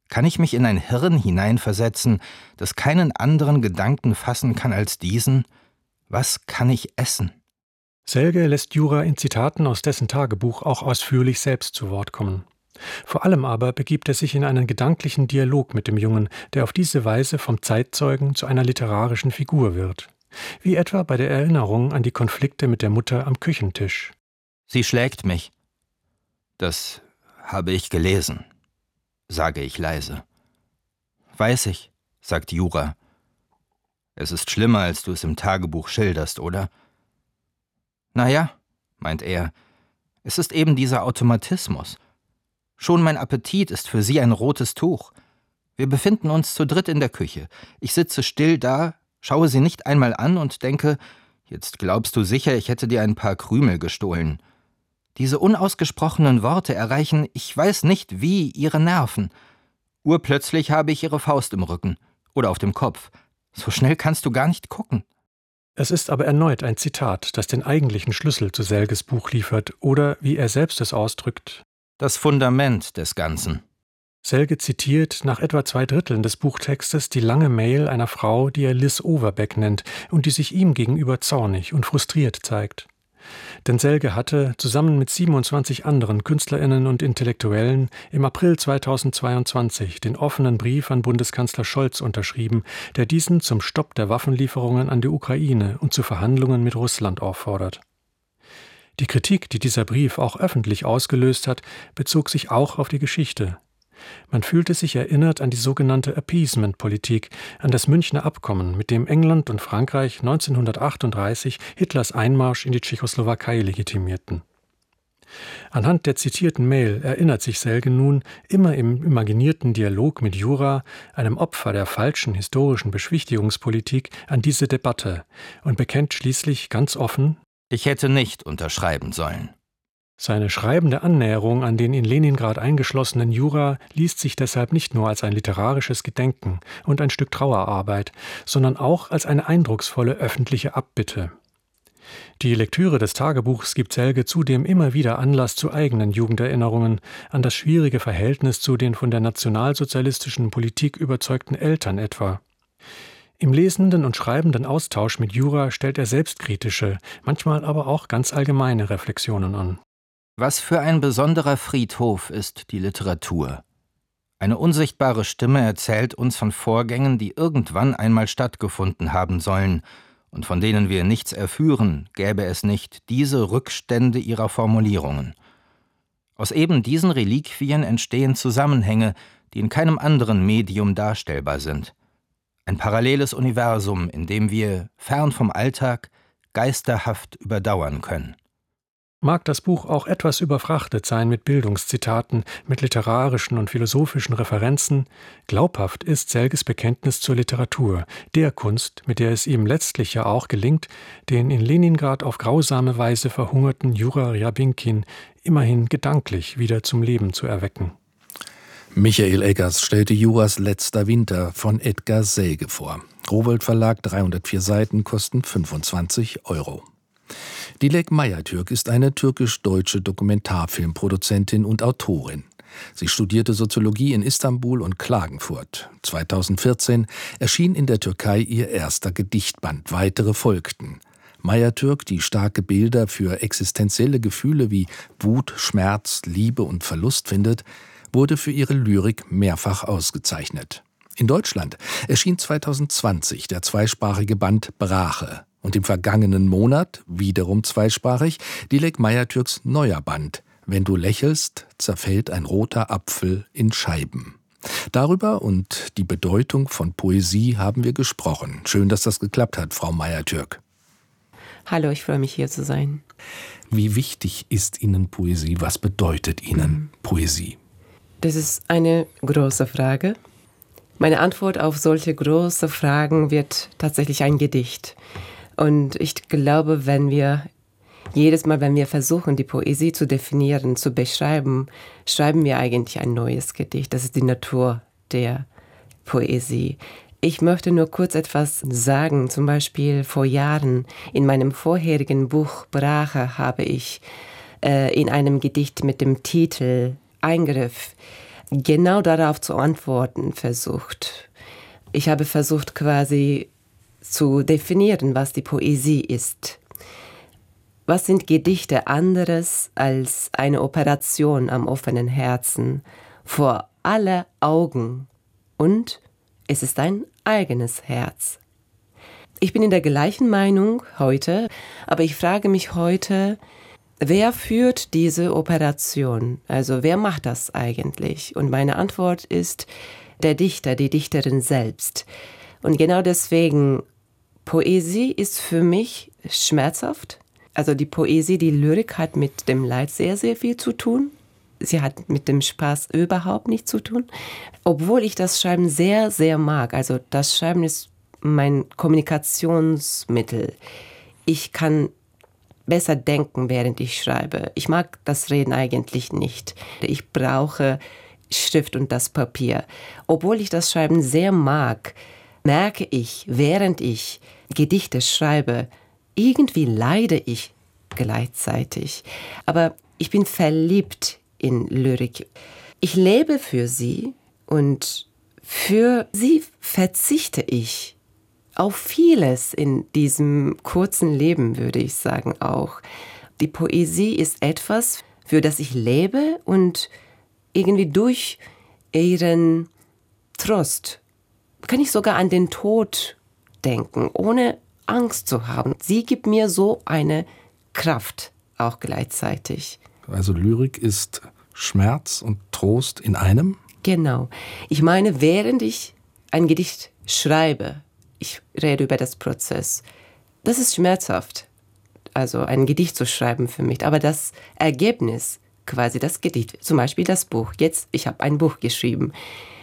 Kann ich mich in ein Hirn hineinversetzen, das keinen anderen Gedanken fassen kann als diesen? Was kann ich essen? Selge lässt Jura in Zitaten aus dessen Tagebuch auch ausführlich selbst zu Wort kommen. Vor allem aber begibt er sich in einen gedanklichen Dialog mit dem Jungen, der auf diese Weise vom Zeitzeugen zu einer literarischen Figur wird. Wie etwa bei der Erinnerung an die Konflikte mit der Mutter am Küchentisch. Sie schlägt mich. Das habe ich gelesen, sage ich leise. Weiß ich, sagt Jura. Es ist schlimmer, als du es im Tagebuch schilderst, oder? Na ja, meint er, es ist eben dieser Automatismus. Schon mein Appetit ist für sie ein rotes Tuch. Wir befinden uns zu dritt in der Küche. Ich sitze still da, schaue sie nicht einmal an und denke, jetzt glaubst du sicher, ich hätte dir ein paar Krümel gestohlen. Diese unausgesprochenen Worte erreichen, ich weiß nicht wie, ihre Nerven. Urplötzlich habe ich ihre Faust im Rücken oder auf dem Kopf. So schnell kannst du gar nicht gucken. Es ist aber erneut ein Zitat, das den eigentlichen Schlüssel zu Selges Buch liefert oder, wie er selbst es ausdrückt, das Fundament des Ganzen. Selge zitiert nach etwa zwei Dritteln des Buchtextes die lange Mail einer Frau, die er Liz Overbeck nennt und die sich ihm gegenüber zornig und frustriert zeigt. Denn Selge hatte, zusammen mit siebenundzwanzig anderen KünstlerInnen und Intellektuellen, im April zweitausendzweiundzwanzig den offenen Brief an Bundeskanzler Scholz unterschrieben, der diesen zum Stopp der Waffenlieferungen an die Ukraine und zu Verhandlungen mit Russland auffordert. Die Kritik, die dieser Brief auch öffentlich ausgelöst hat, bezog sich auch auf die Geschichte. Man fühlte sich erinnert an die sogenannte Appeasement-Politik, an das Münchner Abkommen, mit dem England und Frankreich neunzehnhundertachtunddreißig Hitlers Einmarsch in die Tschechoslowakei legitimierten. Anhand der zitierten Mail erinnert sich Selge nun immer im imaginierten Dialog mit Jura, einem Opfer der falschen historischen Beschwichtigungspolitik, an diese Debatte und bekennt schließlich ganz offen: Ich hätte nicht unterschreiben sollen. Seine schreibende Annäherung an den in Leningrad eingeschlossenen Jura liest sich deshalb nicht nur als ein literarisches Gedenken und ein Stück Trauerarbeit, sondern auch als eine eindrucksvolle öffentliche Abbitte. Die Lektüre des Tagebuchs gibt Selge zudem immer wieder Anlass zu eigenen Jugenderinnerungen an das schwierige Verhältnis zu den von der nationalsozialistischen Politik überzeugten Eltern etwa. Im lesenden und schreibenden Austausch mit Jura stellt er selbstkritische, manchmal aber auch ganz allgemeine Reflexionen an. Was für ein besonderer Friedhof ist die Literatur. Eine unsichtbare Stimme erzählt uns von Vorgängen, die irgendwann einmal stattgefunden haben sollen und von denen wir nichts erführen, gäbe es nicht diese Rückstände ihrer Formulierungen. Aus eben diesen Reliquien entstehen Zusammenhänge, die in keinem anderen Medium darstellbar sind. Ein paralleles Universum, in dem wir, fern vom Alltag, geisterhaft überdauern können. Mag das Buch auch etwas überfrachtet sein mit Bildungszitaten, mit literarischen und philosophischen Referenzen, glaubhaft ist Selges Bekenntnis zur Literatur, der Kunst, mit der es ihm letztlich ja auch gelingt, den in Leningrad auf grausame Weise verhungerten Jura Ryabinkin immerhin gedanklich wieder zum Leben zu erwecken. Michael Eggers stellte Juras Letzter Winter von Edgar Selge vor. Rowohlt Verlag, dreihundertvier Seiten, kosten fünfundzwanzig Euro. Dilek Mayatürk ist eine türkisch-deutsche Dokumentarfilmproduzentin und Autorin. Sie studierte Soziologie in Istanbul und Klagenfurt. zweitausendvierzehn erschien in der Türkei ihr erster Gedichtband, weitere folgten. Mayatürk, die starke Bilder für existenzielle Gefühle wie Wut, Schmerz, Liebe und Verlust findet, wurde für ihre Lyrik mehrfach ausgezeichnet. In Deutschland erschien zweitausendzwanzig der zweisprachige Band Brache. Und im vergangenen Monat, wiederum zweisprachig, Dilek Mayatürks neuer Band Wenn du lächelst, zerfällt ein roter Apfel in Scheiben. Darüber und die Bedeutung von Poesie haben wir gesprochen. Schön, dass das geklappt hat, Frau Mayatürk. Hallo, ich freue mich, hier zu sein. Wie wichtig ist Ihnen Poesie? Was bedeutet Ihnen mhm. Poesie? Das ist eine große Frage. Meine Antwort auf solche große Fragen wird tatsächlich ein Gedicht. Und ich glaube, wenn wir jedes Mal, wenn wir versuchen, die Poesie zu definieren, zu beschreiben, schreiben wir eigentlich ein neues Gedicht. Das ist die Natur der Poesie. Ich möchte nur kurz etwas sagen. Zum Beispiel vor Jahren in meinem vorherigen Buch Brache habe ich äh, in einem Gedicht mit dem Titel Eingriff genau darauf zu antworten versucht. Ich habe versucht quasi zu definieren, was die Poesie ist. Was sind Gedichte anderes als eine Operation am offenen Herzen vor aller Augen? Und es ist ein eigenes Herz. Ich bin in der gleichen Meinung heute, aber ich frage mich heute, wer führt diese Operation? Also wer macht das eigentlich? Und meine Antwort ist der Dichter, die Dichterin selbst. Und genau deswegen, Poesie ist für mich schmerzhaft. Also die Poesie, die Lyrik hat mit dem Leid sehr, sehr viel zu tun. Sie hat mit dem Spaß überhaupt nichts zu tun. Obwohl ich das Schreiben sehr, sehr mag. Also das Schreiben ist mein Kommunikationsmittel. Ich kann besser denken, während ich schreibe. Ich mag das Reden eigentlich nicht. Ich brauche Schrift und das Papier. Obwohl ich das Schreiben sehr mag, merke ich, während ich Gedichte schreibe, irgendwie leide ich gleichzeitig. Aber ich bin verliebt in Lyrik. Ich lebe für sie und für sie verzichte ich auf vieles in diesem kurzen Leben, würde ich sagen auch. Die Poesie ist etwas, für das ich lebe und irgendwie durch ihren Trost kann ich sogar an den Tod denken, ohne Angst zu haben. Sie gibt mir so eine Kraft auch gleichzeitig. Also Lyrik ist Schmerz und Trost in einem? Genau. Ich meine, während ich ein Gedicht schreibe, ich rede über das Prozess, das ist schmerzhaft, also ein Gedicht zu schreiben für mich. Aber das Ergebnis, quasi das Gedicht, zum Beispiel das Buch, jetzt, ich habe ein Buch geschrieben,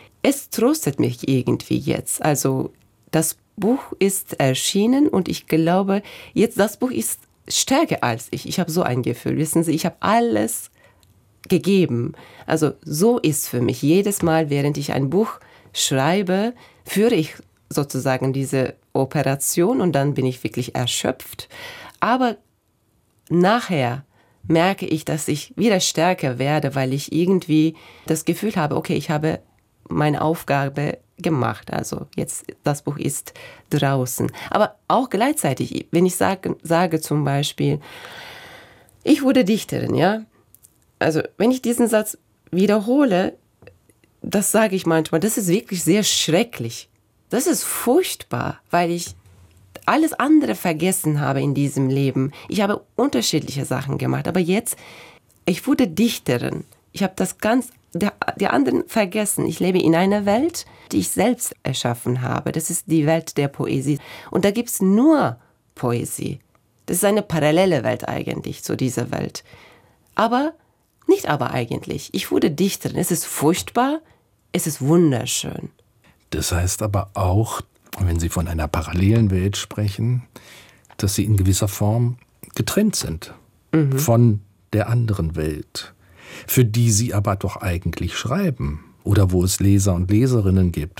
es tröstet mich irgendwie jetzt. Also das Buch ist erschienen und ich glaube, jetzt das Buch ist stärker als ich. Ich habe so ein Gefühl, wissen Sie, ich habe alles gegeben. Also so ist für mich. Jedes Mal, während ich ein Buch schreibe, führe ich sozusagen diese Operation und dann bin ich wirklich erschöpft. Aber nachher merke ich, dass ich wieder stärker werde, weil ich irgendwie das Gefühl habe, okay, ich habe meine Aufgabe gemacht. Also jetzt, das Buch ist draußen. Aber auch gleichzeitig, wenn ich sage, sage zum Beispiel, ich wurde Dichterin, ja. Also wenn ich diesen Satz wiederhole, das sage ich manchmal, das ist wirklich sehr schrecklich. Das ist furchtbar, weil ich alles andere vergessen habe in diesem Leben. Ich habe unterschiedliche Sachen gemacht, aber jetzt, ich wurde Dichterin. Ich habe das ganz, die, die anderen vergessen. Ich lebe in einer Welt, die ich selbst erschaffen habe. Das ist die Welt der Poesie. Und da gibt es nur Poesie. Das ist eine parallele Welt eigentlich zu dieser Welt. Aber, nicht aber eigentlich. Ich wurde Dichterin. Es ist furchtbar, es ist wunderschön. Das heißt aber auch, wenn Sie von einer parallelen Welt sprechen, dass Sie in gewisser Form getrennt sind mhm. von der anderen Welt, für die Sie aber doch eigentlich schreiben oder wo es Leser und Leserinnen gibt.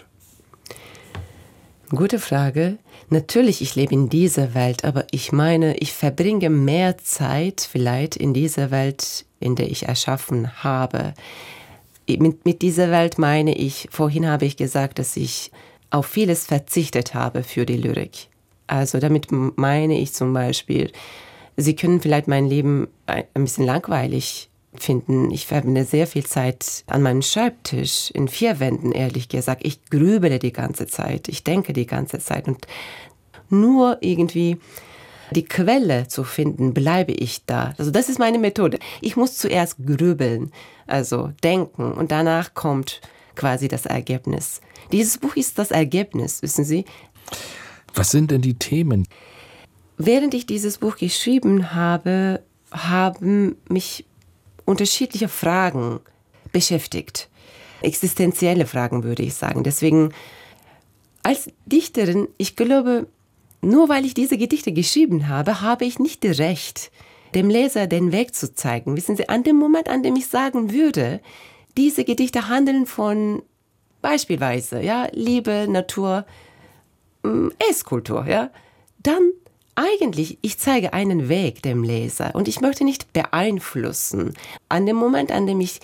Gute Frage. Natürlich, ich lebe in dieser Welt, aber ich meine, ich verbringe mehr Zeit vielleicht in dieser Welt, in der ich erschaffen habe. Mit, mit dieser Welt meine ich, vorhin habe ich gesagt, dass ich auf vieles verzichtet habe für die Lyrik. Also damit meine ich zum Beispiel, Sie können vielleicht mein Leben ein bisschen langweilig finden. Ich verbringe sehr viel Zeit an meinem Schreibtisch, in vier Wänden, ehrlich gesagt. Ich grübele die ganze Zeit, ich denke die ganze Zeit. Und nur irgendwie die Quelle zu finden, bleibe ich da. Also das ist meine Methode. Ich muss zuerst grübeln, also denken und danach kommt quasi das Ergebnis. Dieses Buch ist das Ergebnis, wissen Sie. Was sind denn die Themen? Während ich dieses Buch geschrieben habe, haben mich unterschiedliche Fragen beschäftigt. Existenzielle Fragen, würde ich sagen. Deswegen, als Dichterin, ich glaube, nur weil ich diese Gedichte geschrieben habe, habe ich nicht das Recht, dem Leser den Weg zu zeigen. Wissen Sie, an dem Moment, an dem ich sagen würde, diese Gedichte handeln von beispielsweise, ja, Liebe, Natur, Esskultur, ja, dann eigentlich, ich zeige einen Weg dem Leser und ich möchte nicht beeinflussen. An dem Moment, an dem ich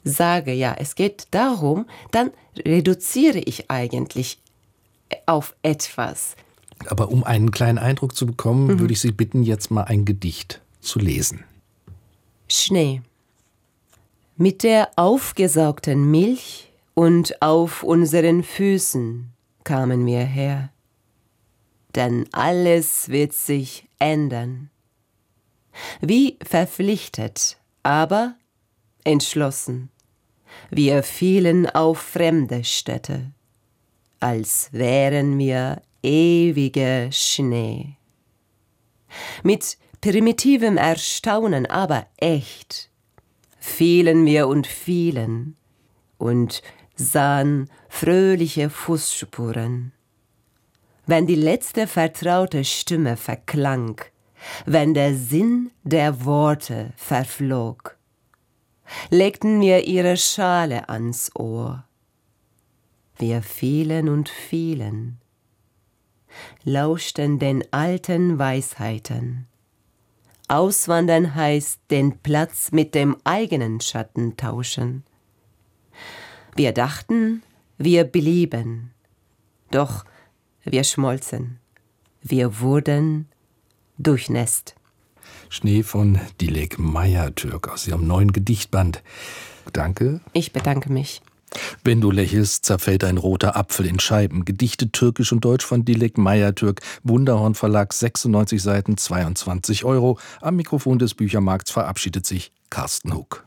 sage, ja, es geht darum, dann reduziere ich eigentlich auf etwas. Aber um einen kleinen Eindruck zu bekommen, Mhm. würde ich Sie bitten, jetzt mal ein Gedicht zu lesen. Schnee. Mit der aufgesaugten Milch und auf unseren Füßen kamen wir her. Denn alles wird sich ändern. Wie verpflichtet, aber entschlossen. Wir fielen auf fremde Städte, als wären wir ewiger Schnee. Mit primitivem Erstaunen, aber echt, fielen wir und fielen und sahen fröhliche Fußspuren. Wenn die letzte vertraute Stimme verklang, wenn der Sinn der Worte verflog, legten wir ihre Schale ans Ohr. Wir fielen und fielen, lauschten den alten Weisheiten. Auswandern heißt den Platz mit dem eigenen Schatten tauschen. Wir dachten, wir blieben, doch wir schmolzen, wir wurden durchnässt. Schnee von Dilek Mayatürk aus ihrem neuen Gedichtband. Danke. Ich bedanke mich. Wenn du lächelst, zerfällt ein roter Apfel in Scheiben. Gedichte türkisch und deutsch von Dilek Mayatürk. Wunderhorn Verlag, sechsundneunzig Seiten, zweiundzwanzig Euro. Am Mikrofon des Büchermarkts verabschiedet sich Carsten Huck.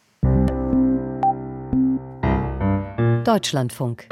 Deutschlandfunk.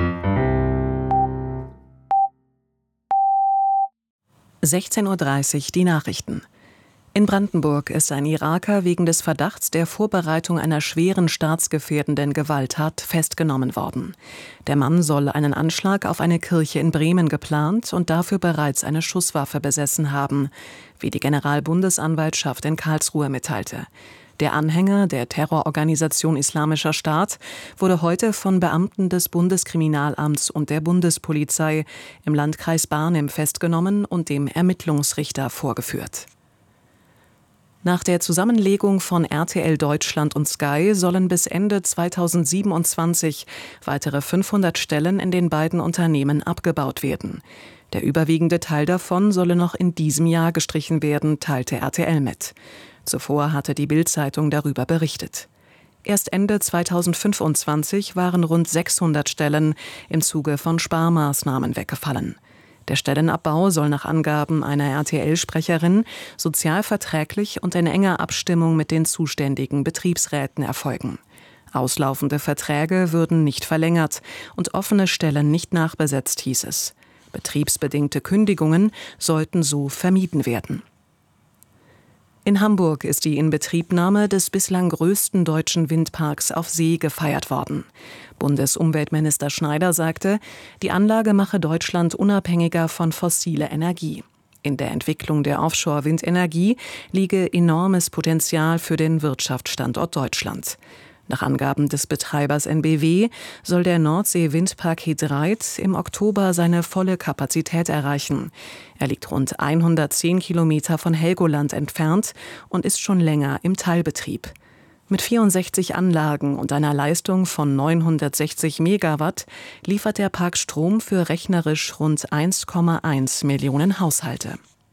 sechzehn Uhr dreißig, die Nachrichten. In Brandenburg ist ein Iraker wegen des Verdachts der Vorbereitung einer schweren staatsgefährdenden Gewalttat festgenommen worden. Der Mann soll einen Anschlag auf eine Kirche in Bremen geplant und dafür bereits eine Schusswaffe besessen haben, wie die Generalbundesanwaltschaft in Karlsruhe mitteilte. Der Anhänger der Terrororganisation Islamischer Staat wurde heute von Beamten des Bundeskriminalamts und der Bundespolizei im Landkreis Barnim festgenommen und dem Ermittlungsrichter vorgeführt. Nach der Zusammenlegung von R T L Deutschland und Sky sollen bis Ende zweitausendsiebenundzwanzig weitere fünfhundert Stellen in den beiden Unternehmen abgebaut werden. Der überwiegende Teil davon solle noch in diesem Jahr gestrichen werden, teilte R T L mit. Zuvor hatte die Bild-Zeitung darüber berichtet. Erst Ende zweitausendfünfundzwanzig waren rund sechshundert Stellen im Zuge von Sparmaßnahmen weggefallen. Der Stellenabbau soll nach Angaben einer R T L-Sprecherin sozialverträglich und in enger Abstimmung mit den zuständigen Betriebsräten erfolgen. Auslaufende Verträge würden nicht verlängert und offene Stellen nicht nachbesetzt, hieß es. Betriebsbedingte Kündigungen sollten so vermieden werden. In Hamburg ist die Inbetriebnahme des bislang größten deutschen Windparks auf See gefeiert worden. Bundesumweltminister Schneider sagte, die Anlage mache Deutschland unabhängiger von fossiler Energie. In der Entwicklung der Offshore-Windenergie liege enormes Potenzial für den Wirtschaftsstandort Deutschland. Nach Angaben des Betreibers N B W soll der Nordsee-Windpark He-Dreit im Oktober seine volle Kapazität erreichen. Er liegt rund hundertzehn Kilometer von Helgoland entfernt und ist schon länger im Teilbetrieb. Mit vierundsechzig Anlagen und einer Leistung von neunhundertsechzig Megawatt liefert der Park Strom für rechnerisch rund eins Komma eins Millionen Haushalte.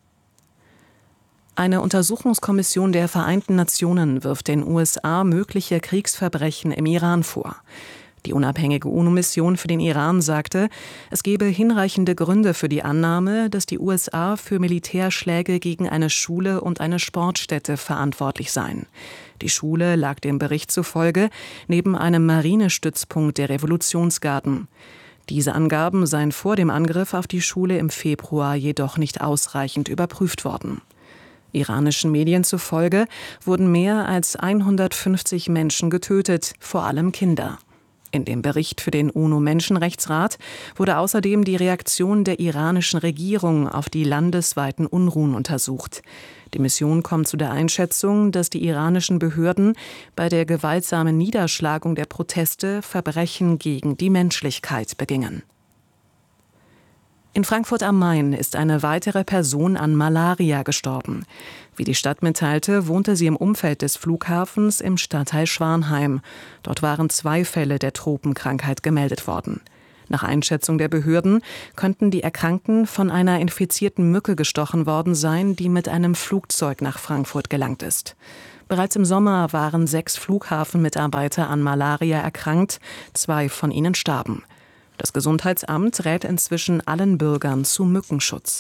Eine Untersuchungskommission der Vereinten Nationen wirft den U S A mögliche Kriegsverbrechen im Iran vor. Die unabhängige UNO-Mission für den Iran sagte, es gebe hinreichende Gründe für die Annahme, dass die U S A für Militärschläge gegen eine Schule und eine Sportstätte verantwortlich seien. Die Schule lag dem Bericht zufolge neben einem Marinestützpunkt der Revolutionsgarden. Diese Angaben seien vor dem Angriff auf die Schule im Februar jedoch nicht ausreichend überprüft worden. Iranischen Medien zufolge wurden mehr als hundertfünfzig Menschen getötet, vor allem Kinder. In dem Bericht für den UNO-Menschenrechtsrat wurde außerdem die Reaktion der iranischen Regierung auf die landesweiten Unruhen untersucht. Die Mission kommt zu der Einschätzung, dass die iranischen Behörden bei der gewaltsamen Niederschlagung der Proteste Verbrechen gegen die Menschlichkeit begingen. In Frankfurt am Main ist eine weitere Person an Malaria gestorben. Wie die Stadt mitteilte, wohnte sie im Umfeld des Flughafens im Stadtteil Schwanheim. Dort waren zwei Fälle der Tropenkrankheit gemeldet worden. Nach Einschätzung der Behörden könnten die Erkrankten von einer infizierten Mücke gestochen worden sein, die mit einem Flugzeug nach Frankfurt gelangt ist. Bereits im Sommer waren sechs Flughafenmitarbeiter an Malaria erkrankt, zwei von ihnen starben. Das Gesundheitsamt rät inzwischen allen Bürgern zu Mückenschutz.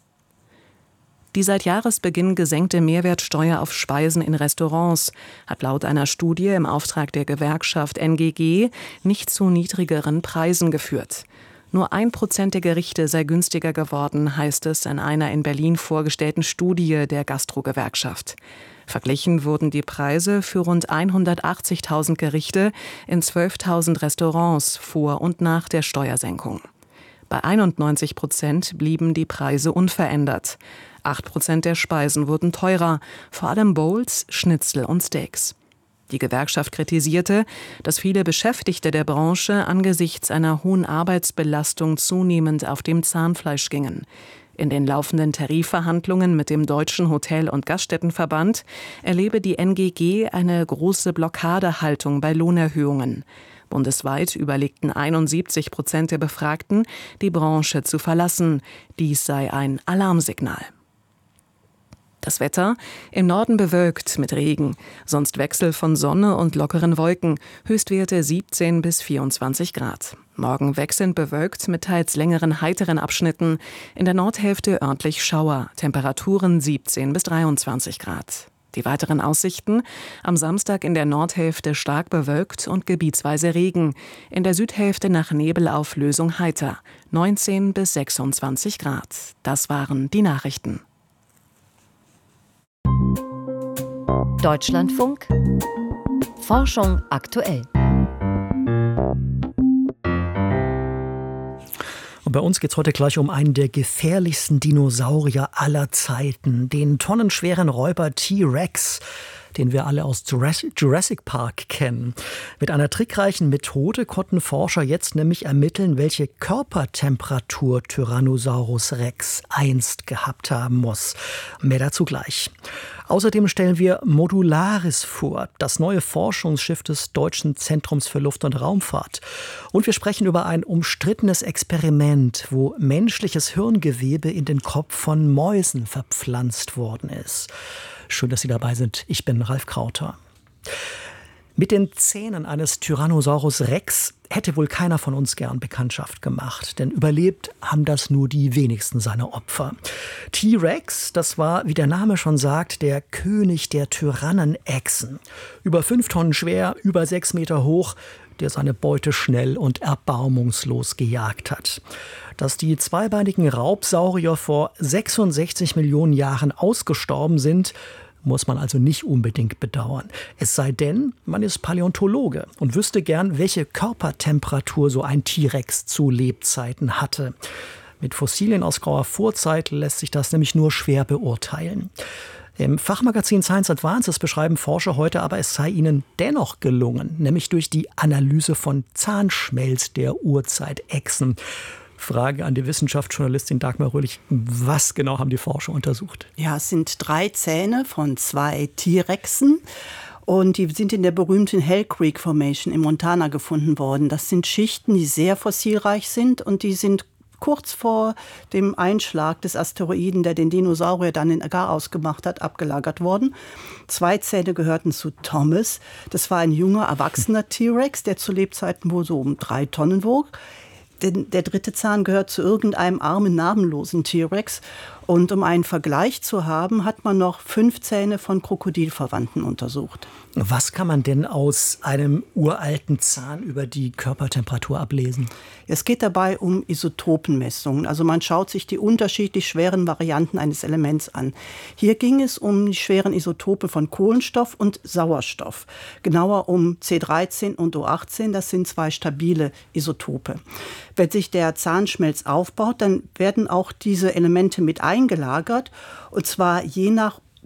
Die seit Jahresbeginn gesenkte Mehrwertsteuer auf Speisen in Restaurants hat laut einer Studie im Auftrag der Gewerkschaft N G G nicht zu niedrigeren Preisen geführt. Nur ein Prozent der Gerichte sei günstiger geworden, heißt es in einer in Berlin vorgestellten Studie der Gastro-Gewerkschaft. Verglichen wurden die Preise für rund hundertachtzigtausend Gerichte in zwölftausend Restaurants vor und nach der Steuersenkung. Bei einundneunzig Prozent blieben die Preise unverändert. acht Prozent der Speisen wurden teurer, vor allem Bowls, Schnitzel und Steaks. Die Gewerkschaft kritisierte, dass viele Beschäftigte der Branche angesichts einer hohen Arbeitsbelastung zunehmend auf dem Zahnfleisch gingen. In den laufenden Tarifverhandlungen mit dem Deutschen Hotel- und Gaststättenverband erlebe die N G G eine große Blockadehaltung bei Lohnerhöhungen. Bundesweit überlegten einundsiebzig Prozent der Befragten, die Branche zu verlassen. Dies sei ein Alarmsignal. Das Wetter: im Norden bewölkt mit Regen, sonst Wechsel von Sonne und lockeren Wolken, Höchstwerte siebzehn bis vierundzwanzig Grad. Morgen wechselnd bewölkt mit teils längeren heiteren Abschnitten, in der Nordhälfte örtlich Schauer, Temperaturen siebzehn bis dreiundzwanzig Grad. Die weiteren Aussichten: am Samstag in der Nordhälfte stark bewölkt und gebietsweise Regen, in der Südhälfte nach Nebelauflösung heiter, neunzehn bis sechsundzwanzig Grad. Das waren die Nachrichten. Deutschlandfunk Forschung aktuell. Und bei uns geht es heute gleich um einen der gefährlichsten Dinosaurier aller Zeiten, den tonnenschweren Räuber T-Rex, den wir alle aus Jurassic Park kennen. Mit einer trickreichen Methode konnten Forscher jetzt nämlich ermitteln, welche Körpertemperatur Tyrannosaurus Rex einst gehabt haben muss. Mehr dazu gleich. Außerdem stellen wir Modularis vor, das neue Forschungsschiff des Deutschen Zentrums für Luft- und Raumfahrt. Und wir sprechen über ein umstrittenes Experiment, wo menschliches Hirngewebe in den Kopf von Mäusen verpflanzt worden ist. Schön, dass Sie dabei sind. Ich bin Ralf Krauter. Mit den Zähnen eines Tyrannosaurus Rex hätte wohl keiner von uns gern Bekanntschaft gemacht, denn überlebt haben das nur die wenigsten seiner Opfer. T-Rex, das war, wie der Name schon sagt, der König der Tyrannenechsen. Über fünf Tonnen schwer, über sechs Meter hoch, der seine Beute schnell und erbarmungslos gejagt hat. Dass die zweibeinigen Raubsaurier vor sechsundsechzig Millionen Jahren ausgestorben sind, muss man also nicht unbedingt bedauern. Es sei denn, man ist Paläontologe und wüsste gern, welche Körpertemperatur so ein T-Rex zu Lebzeiten hatte. Mit Fossilien aus grauer Vorzeit lässt sich das nämlich nur schwer beurteilen. Im Fachmagazin Science Advances beschreiben Forscher heute aber, es sei ihnen dennoch gelungen, nämlich durch die Analyse von Zahnschmelz der Urzeitechsen. Frage an die Wissenschaftsjournalistin Dagmar Röhlich. Was genau haben die Forscher untersucht? Ja, es sind drei Zähne von zwei T-Rexen. Und die sind in der berühmten Hell Creek Formation in Montana gefunden worden. Das sind Schichten, die sehr fossilreich sind und die sind kurz vor dem Einschlag des Asteroiden, der den Dinosaurier dann in Garaus gemacht hat, abgelagert worden. Zwei Zähne gehörten zu Thomas. Das war ein junger, erwachsener T-Rex, der zu Lebzeiten wohl so um drei Tonnen wog. Der dritte Zahn gehört zu irgendeinem armen, namenlosen T-Rex. Und um einen Vergleich zu haben, hat man noch fünf Zähne von Krokodilverwandten untersucht. Was kann man denn aus einem uralten Zahn über die Körpertemperatur ablesen? Es geht dabei um Isotopenmessungen. Also man schaut sich die unterschiedlich schweren Varianten eines Elements an. Hier ging es um die schweren Isotope von Kohlenstoff und Sauerstoff. Genauer um C dreizehn und O achtzehn, das sind zwei stabile Isotope. Wenn sich der Zahnschmelz aufbaut, dann werden auch diese Elemente mit eingelagert, und zwar je nach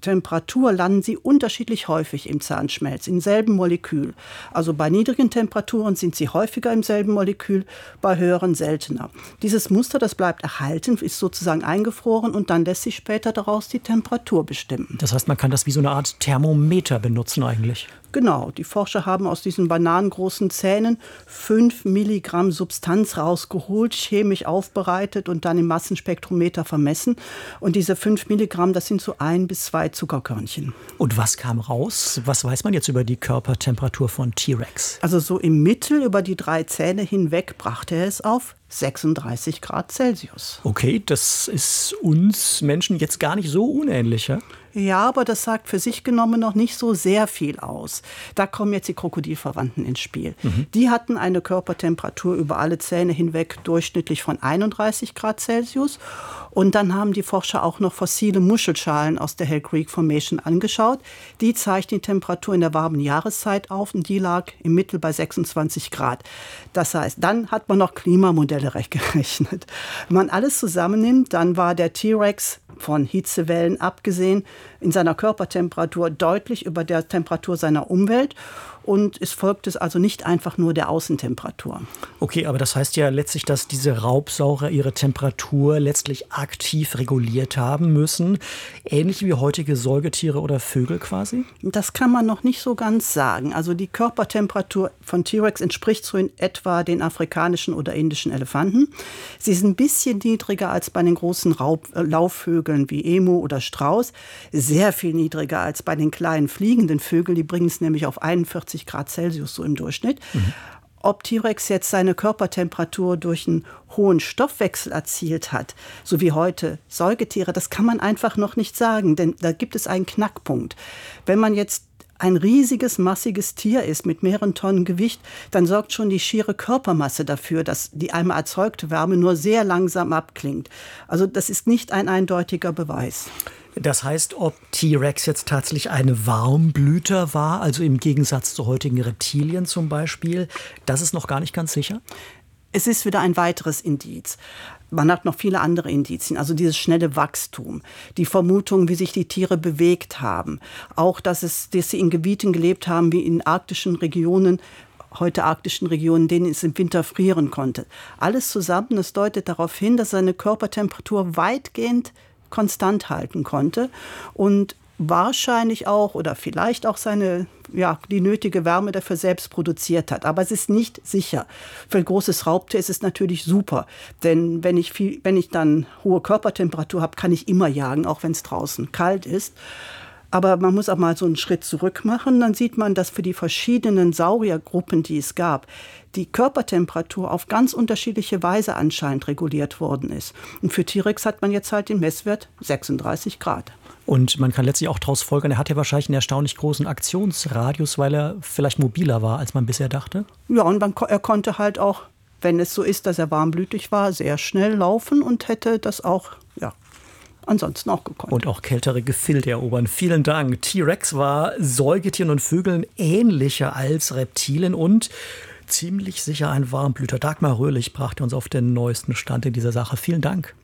Temperatur landen sie unterschiedlich häufig im Zahnschmelz, im selben Molekül. Also bei niedrigen Temperaturen sind sie häufiger im selben Molekül, bei höheren seltener. Dieses Muster, das bleibt erhalten, ist sozusagen eingefroren und dann lässt sich später daraus die Temperatur bestimmen. Das heißt, man kann das wie so eine Art Thermometer benutzen eigentlich. Genau, die Forscher haben aus diesen bananengroßen Zähnen fünf Milligramm Substanz rausgeholt, chemisch aufbereitet und dann im Massenspektrometer vermessen. Und diese fünf Milligramm, das sind so ein bis zwei Zuckerkörnchen. Und was kam raus? Was weiß man jetzt über die Körpertemperatur von T-Rex? Also so im Mittel über die drei Zähne hinweg brachte er es auf sechsunddreißig Grad Celsius. Okay, das ist uns Menschen jetzt gar nicht so unähnlich, ja? Ja, aber das sagt für sich genommen noch nicht so sehr viel aus. Da kommen jetzt die Krokodilverwandten ins Spiel. Mhm. Die hatten eine Körpertemperatur über alle Zähne hinweg durchschnittlich von einunddreißig Grad Celsius. Und dann haben die Forscher auch noch fossile Muschelschalen aus der Hell Creek Formation angeschaut. Die zeichnen die Temperatur in der warmen Jahreszeit auf und die lag im Mittel bei sechsundzwanzig Grad. Das heißt, dann hat man noch Klimamodelle gerechnet. Wenn man alles zusammennimmt, dann war der T-Rex von Hitzewellen abgesehen in seiner Körpertemperatur deutlich über der Temperatur seiner Umwelt. Und es folgt es also nicht einfach nur der Außentemperatur. Okay, aber das heißt ja letztlich, dass diese Raubsauger ihre Temperatur letztlich aktiv reguliert haben müssen. Ähnlich wie heutige Säugetiere oder Vögel quasi? Das kann man noch nicht so ganz sagen. Also die Körpertemperatur von T-Rex entspricht so in etwa den afrikanischen oder indischen Elefanten. Sie ist ein bisschen niedriger als bei den großen Raub- äh, Laufvögeln wie Emu oder Strauß. Sehr viel niedriger als bei den kleinen fliegenden Vögeln. Die bringen es nämlich auf einundvierzig Grad Celsius so im Durchschnitt. Mhm. Ob T-Rex jetzt seine Körpertemperatur durch einen hohen Stoffwechsel erzielt hat, so wie heute Säugetiere, das kann man einfach noch nicht sagen, denn da gibt es einen Knackpunkt. Wenn man jetzt ein riesiges, massiges Tier ist mit mehreren Tonnen Gewicht, dann sorgt schon die schiere Körpermasse dafür, dass die einmal erzeugte Wärme nur sehr langsam abklingt. Also das ist nicht ein eindeutiger Beweis. Das heißt, ob T-Rex jetzt tatsächlich ein Warmblüter war, also im Gegensatz zu heutigen Reptilien zum Beispiel, das ist noch gar nicht ganz sicher? Es ist wieder ein weiteres Indiz. Man hat noch viele andere Indizien, also dieses schnelle Wachstum, die Vermutung, wie sich die Tiere bewegt haben, auch, dass, es, dass sie in Gebieten gelebt haben, wie in arktischen Regionen, heute arktischen Regionen, denen es im Winter frieren konnte. Alles zusammen, das deutet darauf hin, dass seine Körpertemperatur weitgehend konstant halten konnte und wahrscheinlich auch oder vielleicht auch seine, ja, die nötige Wärme dafür selbst produziert hat. Aber es ist nicht sicher. Für ein großes Raubtier ist es natürlich super, denn wenn ich, viel, wenn ich dann hohe Körpertemperatur habe, kann ich immer jagen, auch wenn es draußen kalt ist. Aber man muss auch mal so einen Schritt zurück machen. Dann sieht man, dass für die verschiedenen Sauriergruppen, die es gab, die Körpertemperatur auf ganz unterschiedliche Weise anscheinend reguliert worden ist. Und für T-Rex hat man jetzt halt den Messwert sechsunddreißig Grad. Und man kann letztlich auch daraus folgern, er hat ja wahrscheinlich einen erstaunlich großen Aktionsradius, weil er vielleicht mobiler war, als man bisher dachte. Ja, und man, er konnte halt auch, wenn es so ist, dass er warmblütig war, sehr schnell laufen und hätte das auch, ja, ansonsten auch gekonnt. Und auch kältere Gefilde erobern. Vielen Dank. T-Rex war Säugetieren und Vögeln ähnlicher als Reptilien und ziemlich sicher ein Warmblüter. Dagmar Röhlich brachte uns auf den neuesten Stand in dieser Sache. Vielen Dank.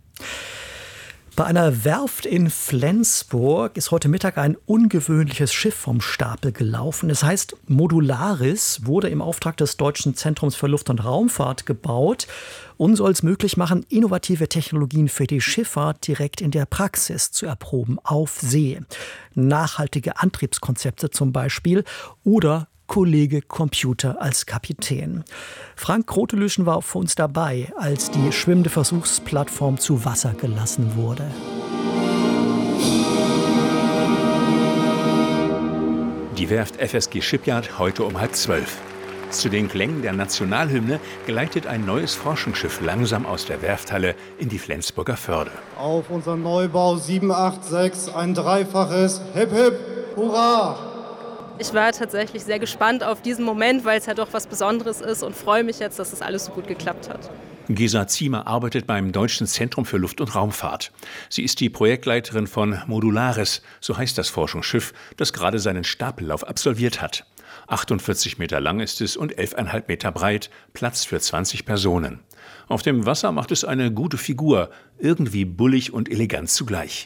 Bei einer Werft in Flensburg ist heute Mittag ein ungewöhnliches Schiff vom Stapel gelaufen. Es heißt Modularis, wurde im Auftrag des Deutschen Zentrums für Luft- und Raumfahrt gebaut und soll es möglich machen, innovative Technologien für die Schifffahrt direkt in der Praxis zu erproben, auf See. Nachhaltige Antriebskonzepte zum Beispiel oder Kollege Computer als Kapitän. Frank Krotelüschen war für uns dabei, als die schwimmende Versuchsplattform zu Wasser gelassen wurde. Die Werft F S G Shipyard heute um halb zwölf. Zu den Klängen der Nationalhymne gleitet ein neues Forschungsschiff langsam aus der Werfthalle in die Flensburger Förde. Auf unseren Neubau sieben acht sechs ein dreifaches Hip Hip Hurra! Ich war tatsächlich sehr gespannt auf diesen Moment, weil es ja doch was Besonderes ist und freue mich jetzt, dass das alles so gut geklappt hat. Gesa Ziemer arbeitet beim Deutschen Zentrum für Luft- und Raumfahrt. Sie ist die Projektleiterin von Modularis, so heißt das Forschungsschiff, das gerade seinen Stapellauf absolviert hat. achtundvierzig Meter lang ist es und elf Komma fünf Meter breit, Platz für zwanzig Personen. Auf dem Wasser macht es eine gute Figur, irgendwie bullig und elegant zugleich.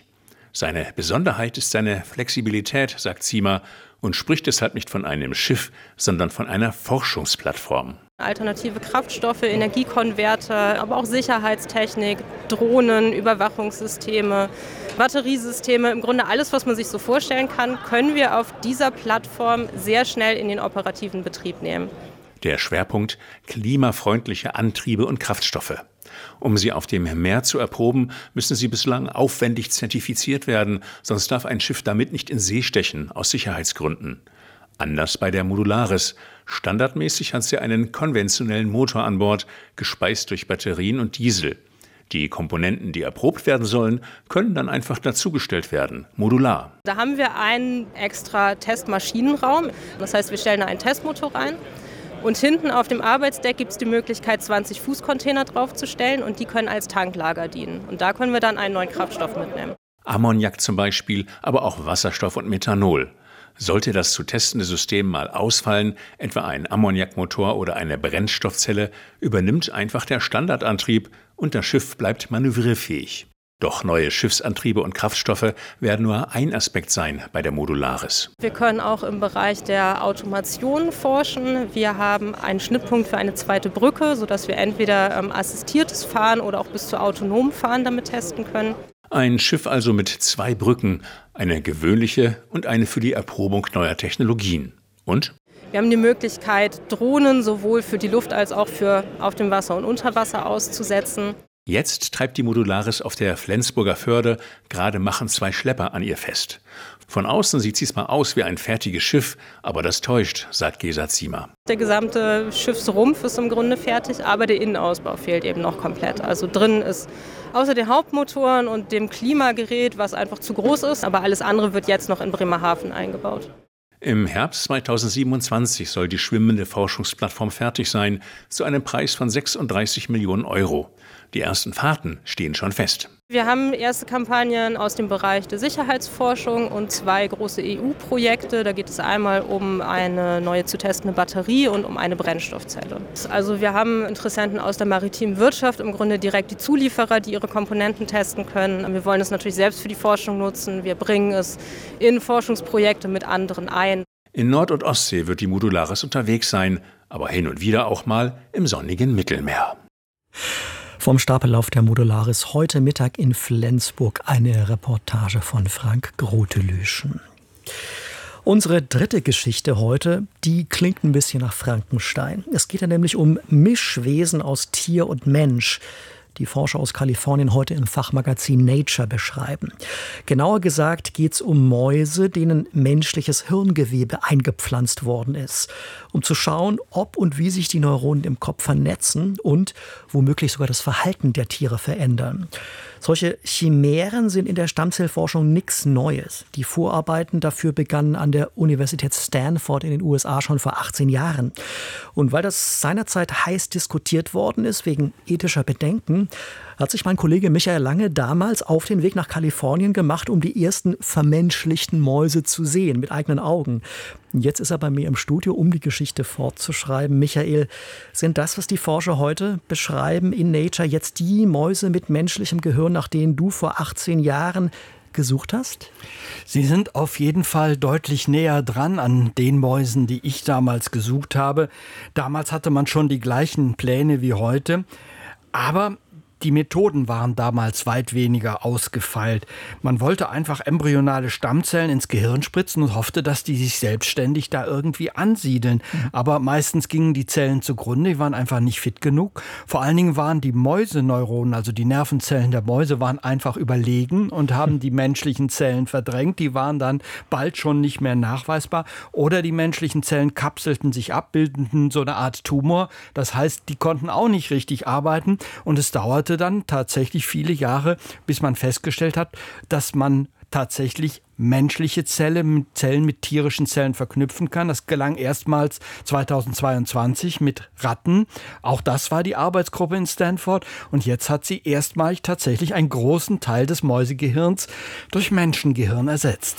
Seine Besonderheit ist seine Flexibilität, sagt Ziemer, und spricht deshalb nicht von einem Schiff, sondern von einer Forschungsplattform. Alternative Kraftstoffe, Energiekonverter, aber auch Sicherheitstechnik, Drohnen, Überwachungssysteme, Batteriesysteme, im Grunde alles, was man sich so vorstellen kann, können wir auf dieser Plattform sehr schnell in den operativen Betrieb nehmen. Der Schwerpunkt: klimafreundliche Antriebe und Kraftstoffe. Um sie auf dem Meer zu erproben, müssen sie bislang aufwendig zertifiziert werden, sonst darf ein Schiff damit nicht in See stechen, aus Sicherheitsgründen. Anders bei der Modularis. Standardmäßig hat sie einen konventionellen Motor an Bord, gespeist durch Batterien und Diesel. Die Komponenten, die erprobt werden sollen, können dann einfach dazugestellt werden, modular. Da haben wir einen extra Testmaschinenraum. Das heißt, wir stellen da einen Testmotor rein. Und hinten auf dem Arbeitsdeck gibt es die Möglichkeit, zwanzig Fußcontainer draufzustellen und die können als Tanklager dienen. Und da können wir dann einen neuen Kraftstoff mitnehmen. Ammoniak zum Beispiel, aber auch Wasserstoff und Methanol. Sollte das zu testende System mal ausfallen, etwa ein Ammoniakmotor oder eine Brennstoffzelle, übernimmt einfach der Standardantrieb und das Schiff bleibt manövrierfähig. Doch neue Schiffsantriebe und Kraftstoffe werden nur ein Aspekt sein bei der Modularis. Wir können auch im Bereich der Automation forschen. Wir haben einen Schnittpunkt für eine zweite Brücke, sodass wir entweder ähm, assistiertes Fahren oder auch bis zu autonomem Fahren damit testen können. Ein Schiff also mit zwei Brücken, eine gewöhnliche und eine für die Erprobung neuer Technologien. Und? Wir haben die Möglichkeit, Drohnen sowohl für die Luft als auch für auf dem Wasser und unter Wasser auszusetzen. Jetzt treibt die Modularis auf der Flensburger Förde, gerade machen zwei Schlepper an ihr fest. Von außen sieht sie zwar aus wie ein fertiges Schiff, aber das täuscht, sagt Gesa Ziemer. Der gesamte Schiffsrumpf ist im Grunde fertig, aber der Innenausbau fehlt eben noch komplett. Also drin ist außer den Hauptmotoren und dem Klimagerät, was einfach zu groß ist, aber alles andere wird jetzt noch in Bremerhaven eingebaut. Im Herbst zweitausendsiebenundzwanzig soll die schwimmende Forschungsplattform fertig sein, zu einem Preis von sechsunddreißig Millionen Euro. Die ersten Fahrten stehen schon fest. Wir haben erste Kampagnen aus dem Bereich der Sicherheitsforschung und zwei große E U-Projekte. Da geht es einmal um eine neue zu testende Batterie und um eine Brennstoffzelle. Also wir haben Interessenten aus der maritimen Wirtschaft, im Grunde direkt die Zulieferer, die ihre Komponenten testen können. Wir wollen es natürlich selbst für die Forschung nutzen. Wir bringen es in Forschungsprojekte mit anderen ein. In Nord- und Ostsee wird die Modularis unterwegs sein, aber hin und wieder auch mal im sonnigen Mittelmeer. Vom Stapellauf der Modularis heute Mittag in Flensburg eine Reportage von Frank Grotelüschen. Unsere dritte Geschichte heute, die klingt ein bisschen nach Frankenstein. Es geht ja nämlich um Mischwesen aus Tier und Mensch, die Forscher aus Kalifornien heute im Fachmagazin Nature beschreiben. Genauer gesagt geht es um Mäuse, denen menschliches Hirngewebe eingepflanzt worden ist, um zu schauen, ob und wie sich die Neuronen im Kopf vernetzen und womöglich sogar das Verhalten der Tiere verändern. Solche Chimären sind in der Stammzellforschung nichts Neues. Die Vorarbeiten dafür begannen an der Universität Stanford in den U S A schon vor achtzehn Jahren. Und weil das seinerzeit heiß diskutiert worden ist, wegen ethischer Bedenken, hat sich mein Kollege Michael Lange damals auf den Weg nach Kalifornien gemacht, um die ersten vermenschlichten Mäuse zu sehen, mit eigenen Augen. Jetzt ist er bei mir im Studio, um die Geschichte fortzuschreiben. Michael, sind das, was die Forscher heute beschreiben in Nature, jetzt die Mäuse mit menschlichem Gehirn, nach denen du vor achtzehn Jahren gesucht hast? Sie sind auf jeden Fall deutlich näher dran an den Mäusen, die ich damals gesucht habe. Damals hatte man schon die gleichen Pläne wie heute, aber die Methoden waren damals weit weniger ausgefeilt. Man wollte einfach embryonale Stammzellen ins Gehirn spritzen und hoffte, dass die sich selbstständig da irgendwie ansiedeln. Mhm. Aber meistens gingen die Zellen zugrunde, die waren einfach nicht fit genug. Vor allen Dingen waren die Mäuseneuronen, also die Nervenzellen der Mäuse, waren einfach überlegen und haben die menschlichen Zellen verdrängt. Die waren dann bald schon nicht mehr nachweisbar. Oder die menschlichen Zellen kapselten sich ab, bildeten so eine Art Tumor. Das heißt, die konnten auch nicht richtig arbeiten und es dauerte dann tatsächlich viele Jahre, bis man festgestellt hat, dass man tatsächlich menschliche Zellen mit Zellen mit tierischen Zellen verknüpfen kann. Das gelang erstmals zweitausendzweiundzwanzig mit Ratten. Auch das war die Arbeitsgruppe in Stanford. Und jetzt hat sie erstmalig tatsächlich einen großen Teil des Mäusegehirns durch Menschengehirn ersetzt.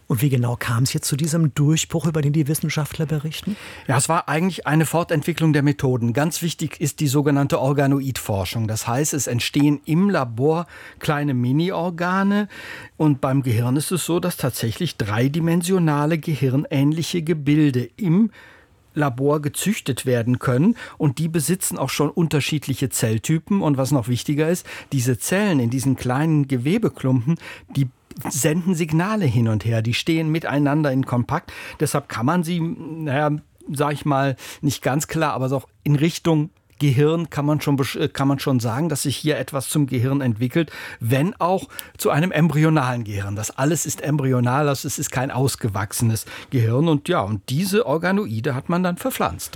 Und wie genau kam es jetzt zu diesem Durchbruch, über den die Wissenschaftler berichten? Ja, es war eigentlich eine Fortentwicklung der Methoden. Ganz wichtig ist die sogenannte Organoidforschung. Das heißt, es entstehen im Labor kleine Mini-Organe. Und beim Gehirn ist es so, dass tatsächlich dreidimensionale gehirnähnliche Gebilde im Labor gezüchtet werden können und die besitzen auch schon unterschiedliche Zelltypen und was noch wichtiger ist, diese Zellen in diesen kleinen Gewebeklumpen, die senden Signale hin und her, die stehen miteinander in Kontakt, deshalb kann man sie, naja, sag ich mal, nicht ganz klar, aber auch in Richtung Gehirn kann man schon, kann man schon sagen, dass sich hier etwas zum Gehirn entwickelt, wenn auch zu einem embryonalen Gehirn. Das alles ist embryonal, das ist kein ausgewachsenes Gehirn. Und ja, und diese Organoide hat man dann verpflanzt.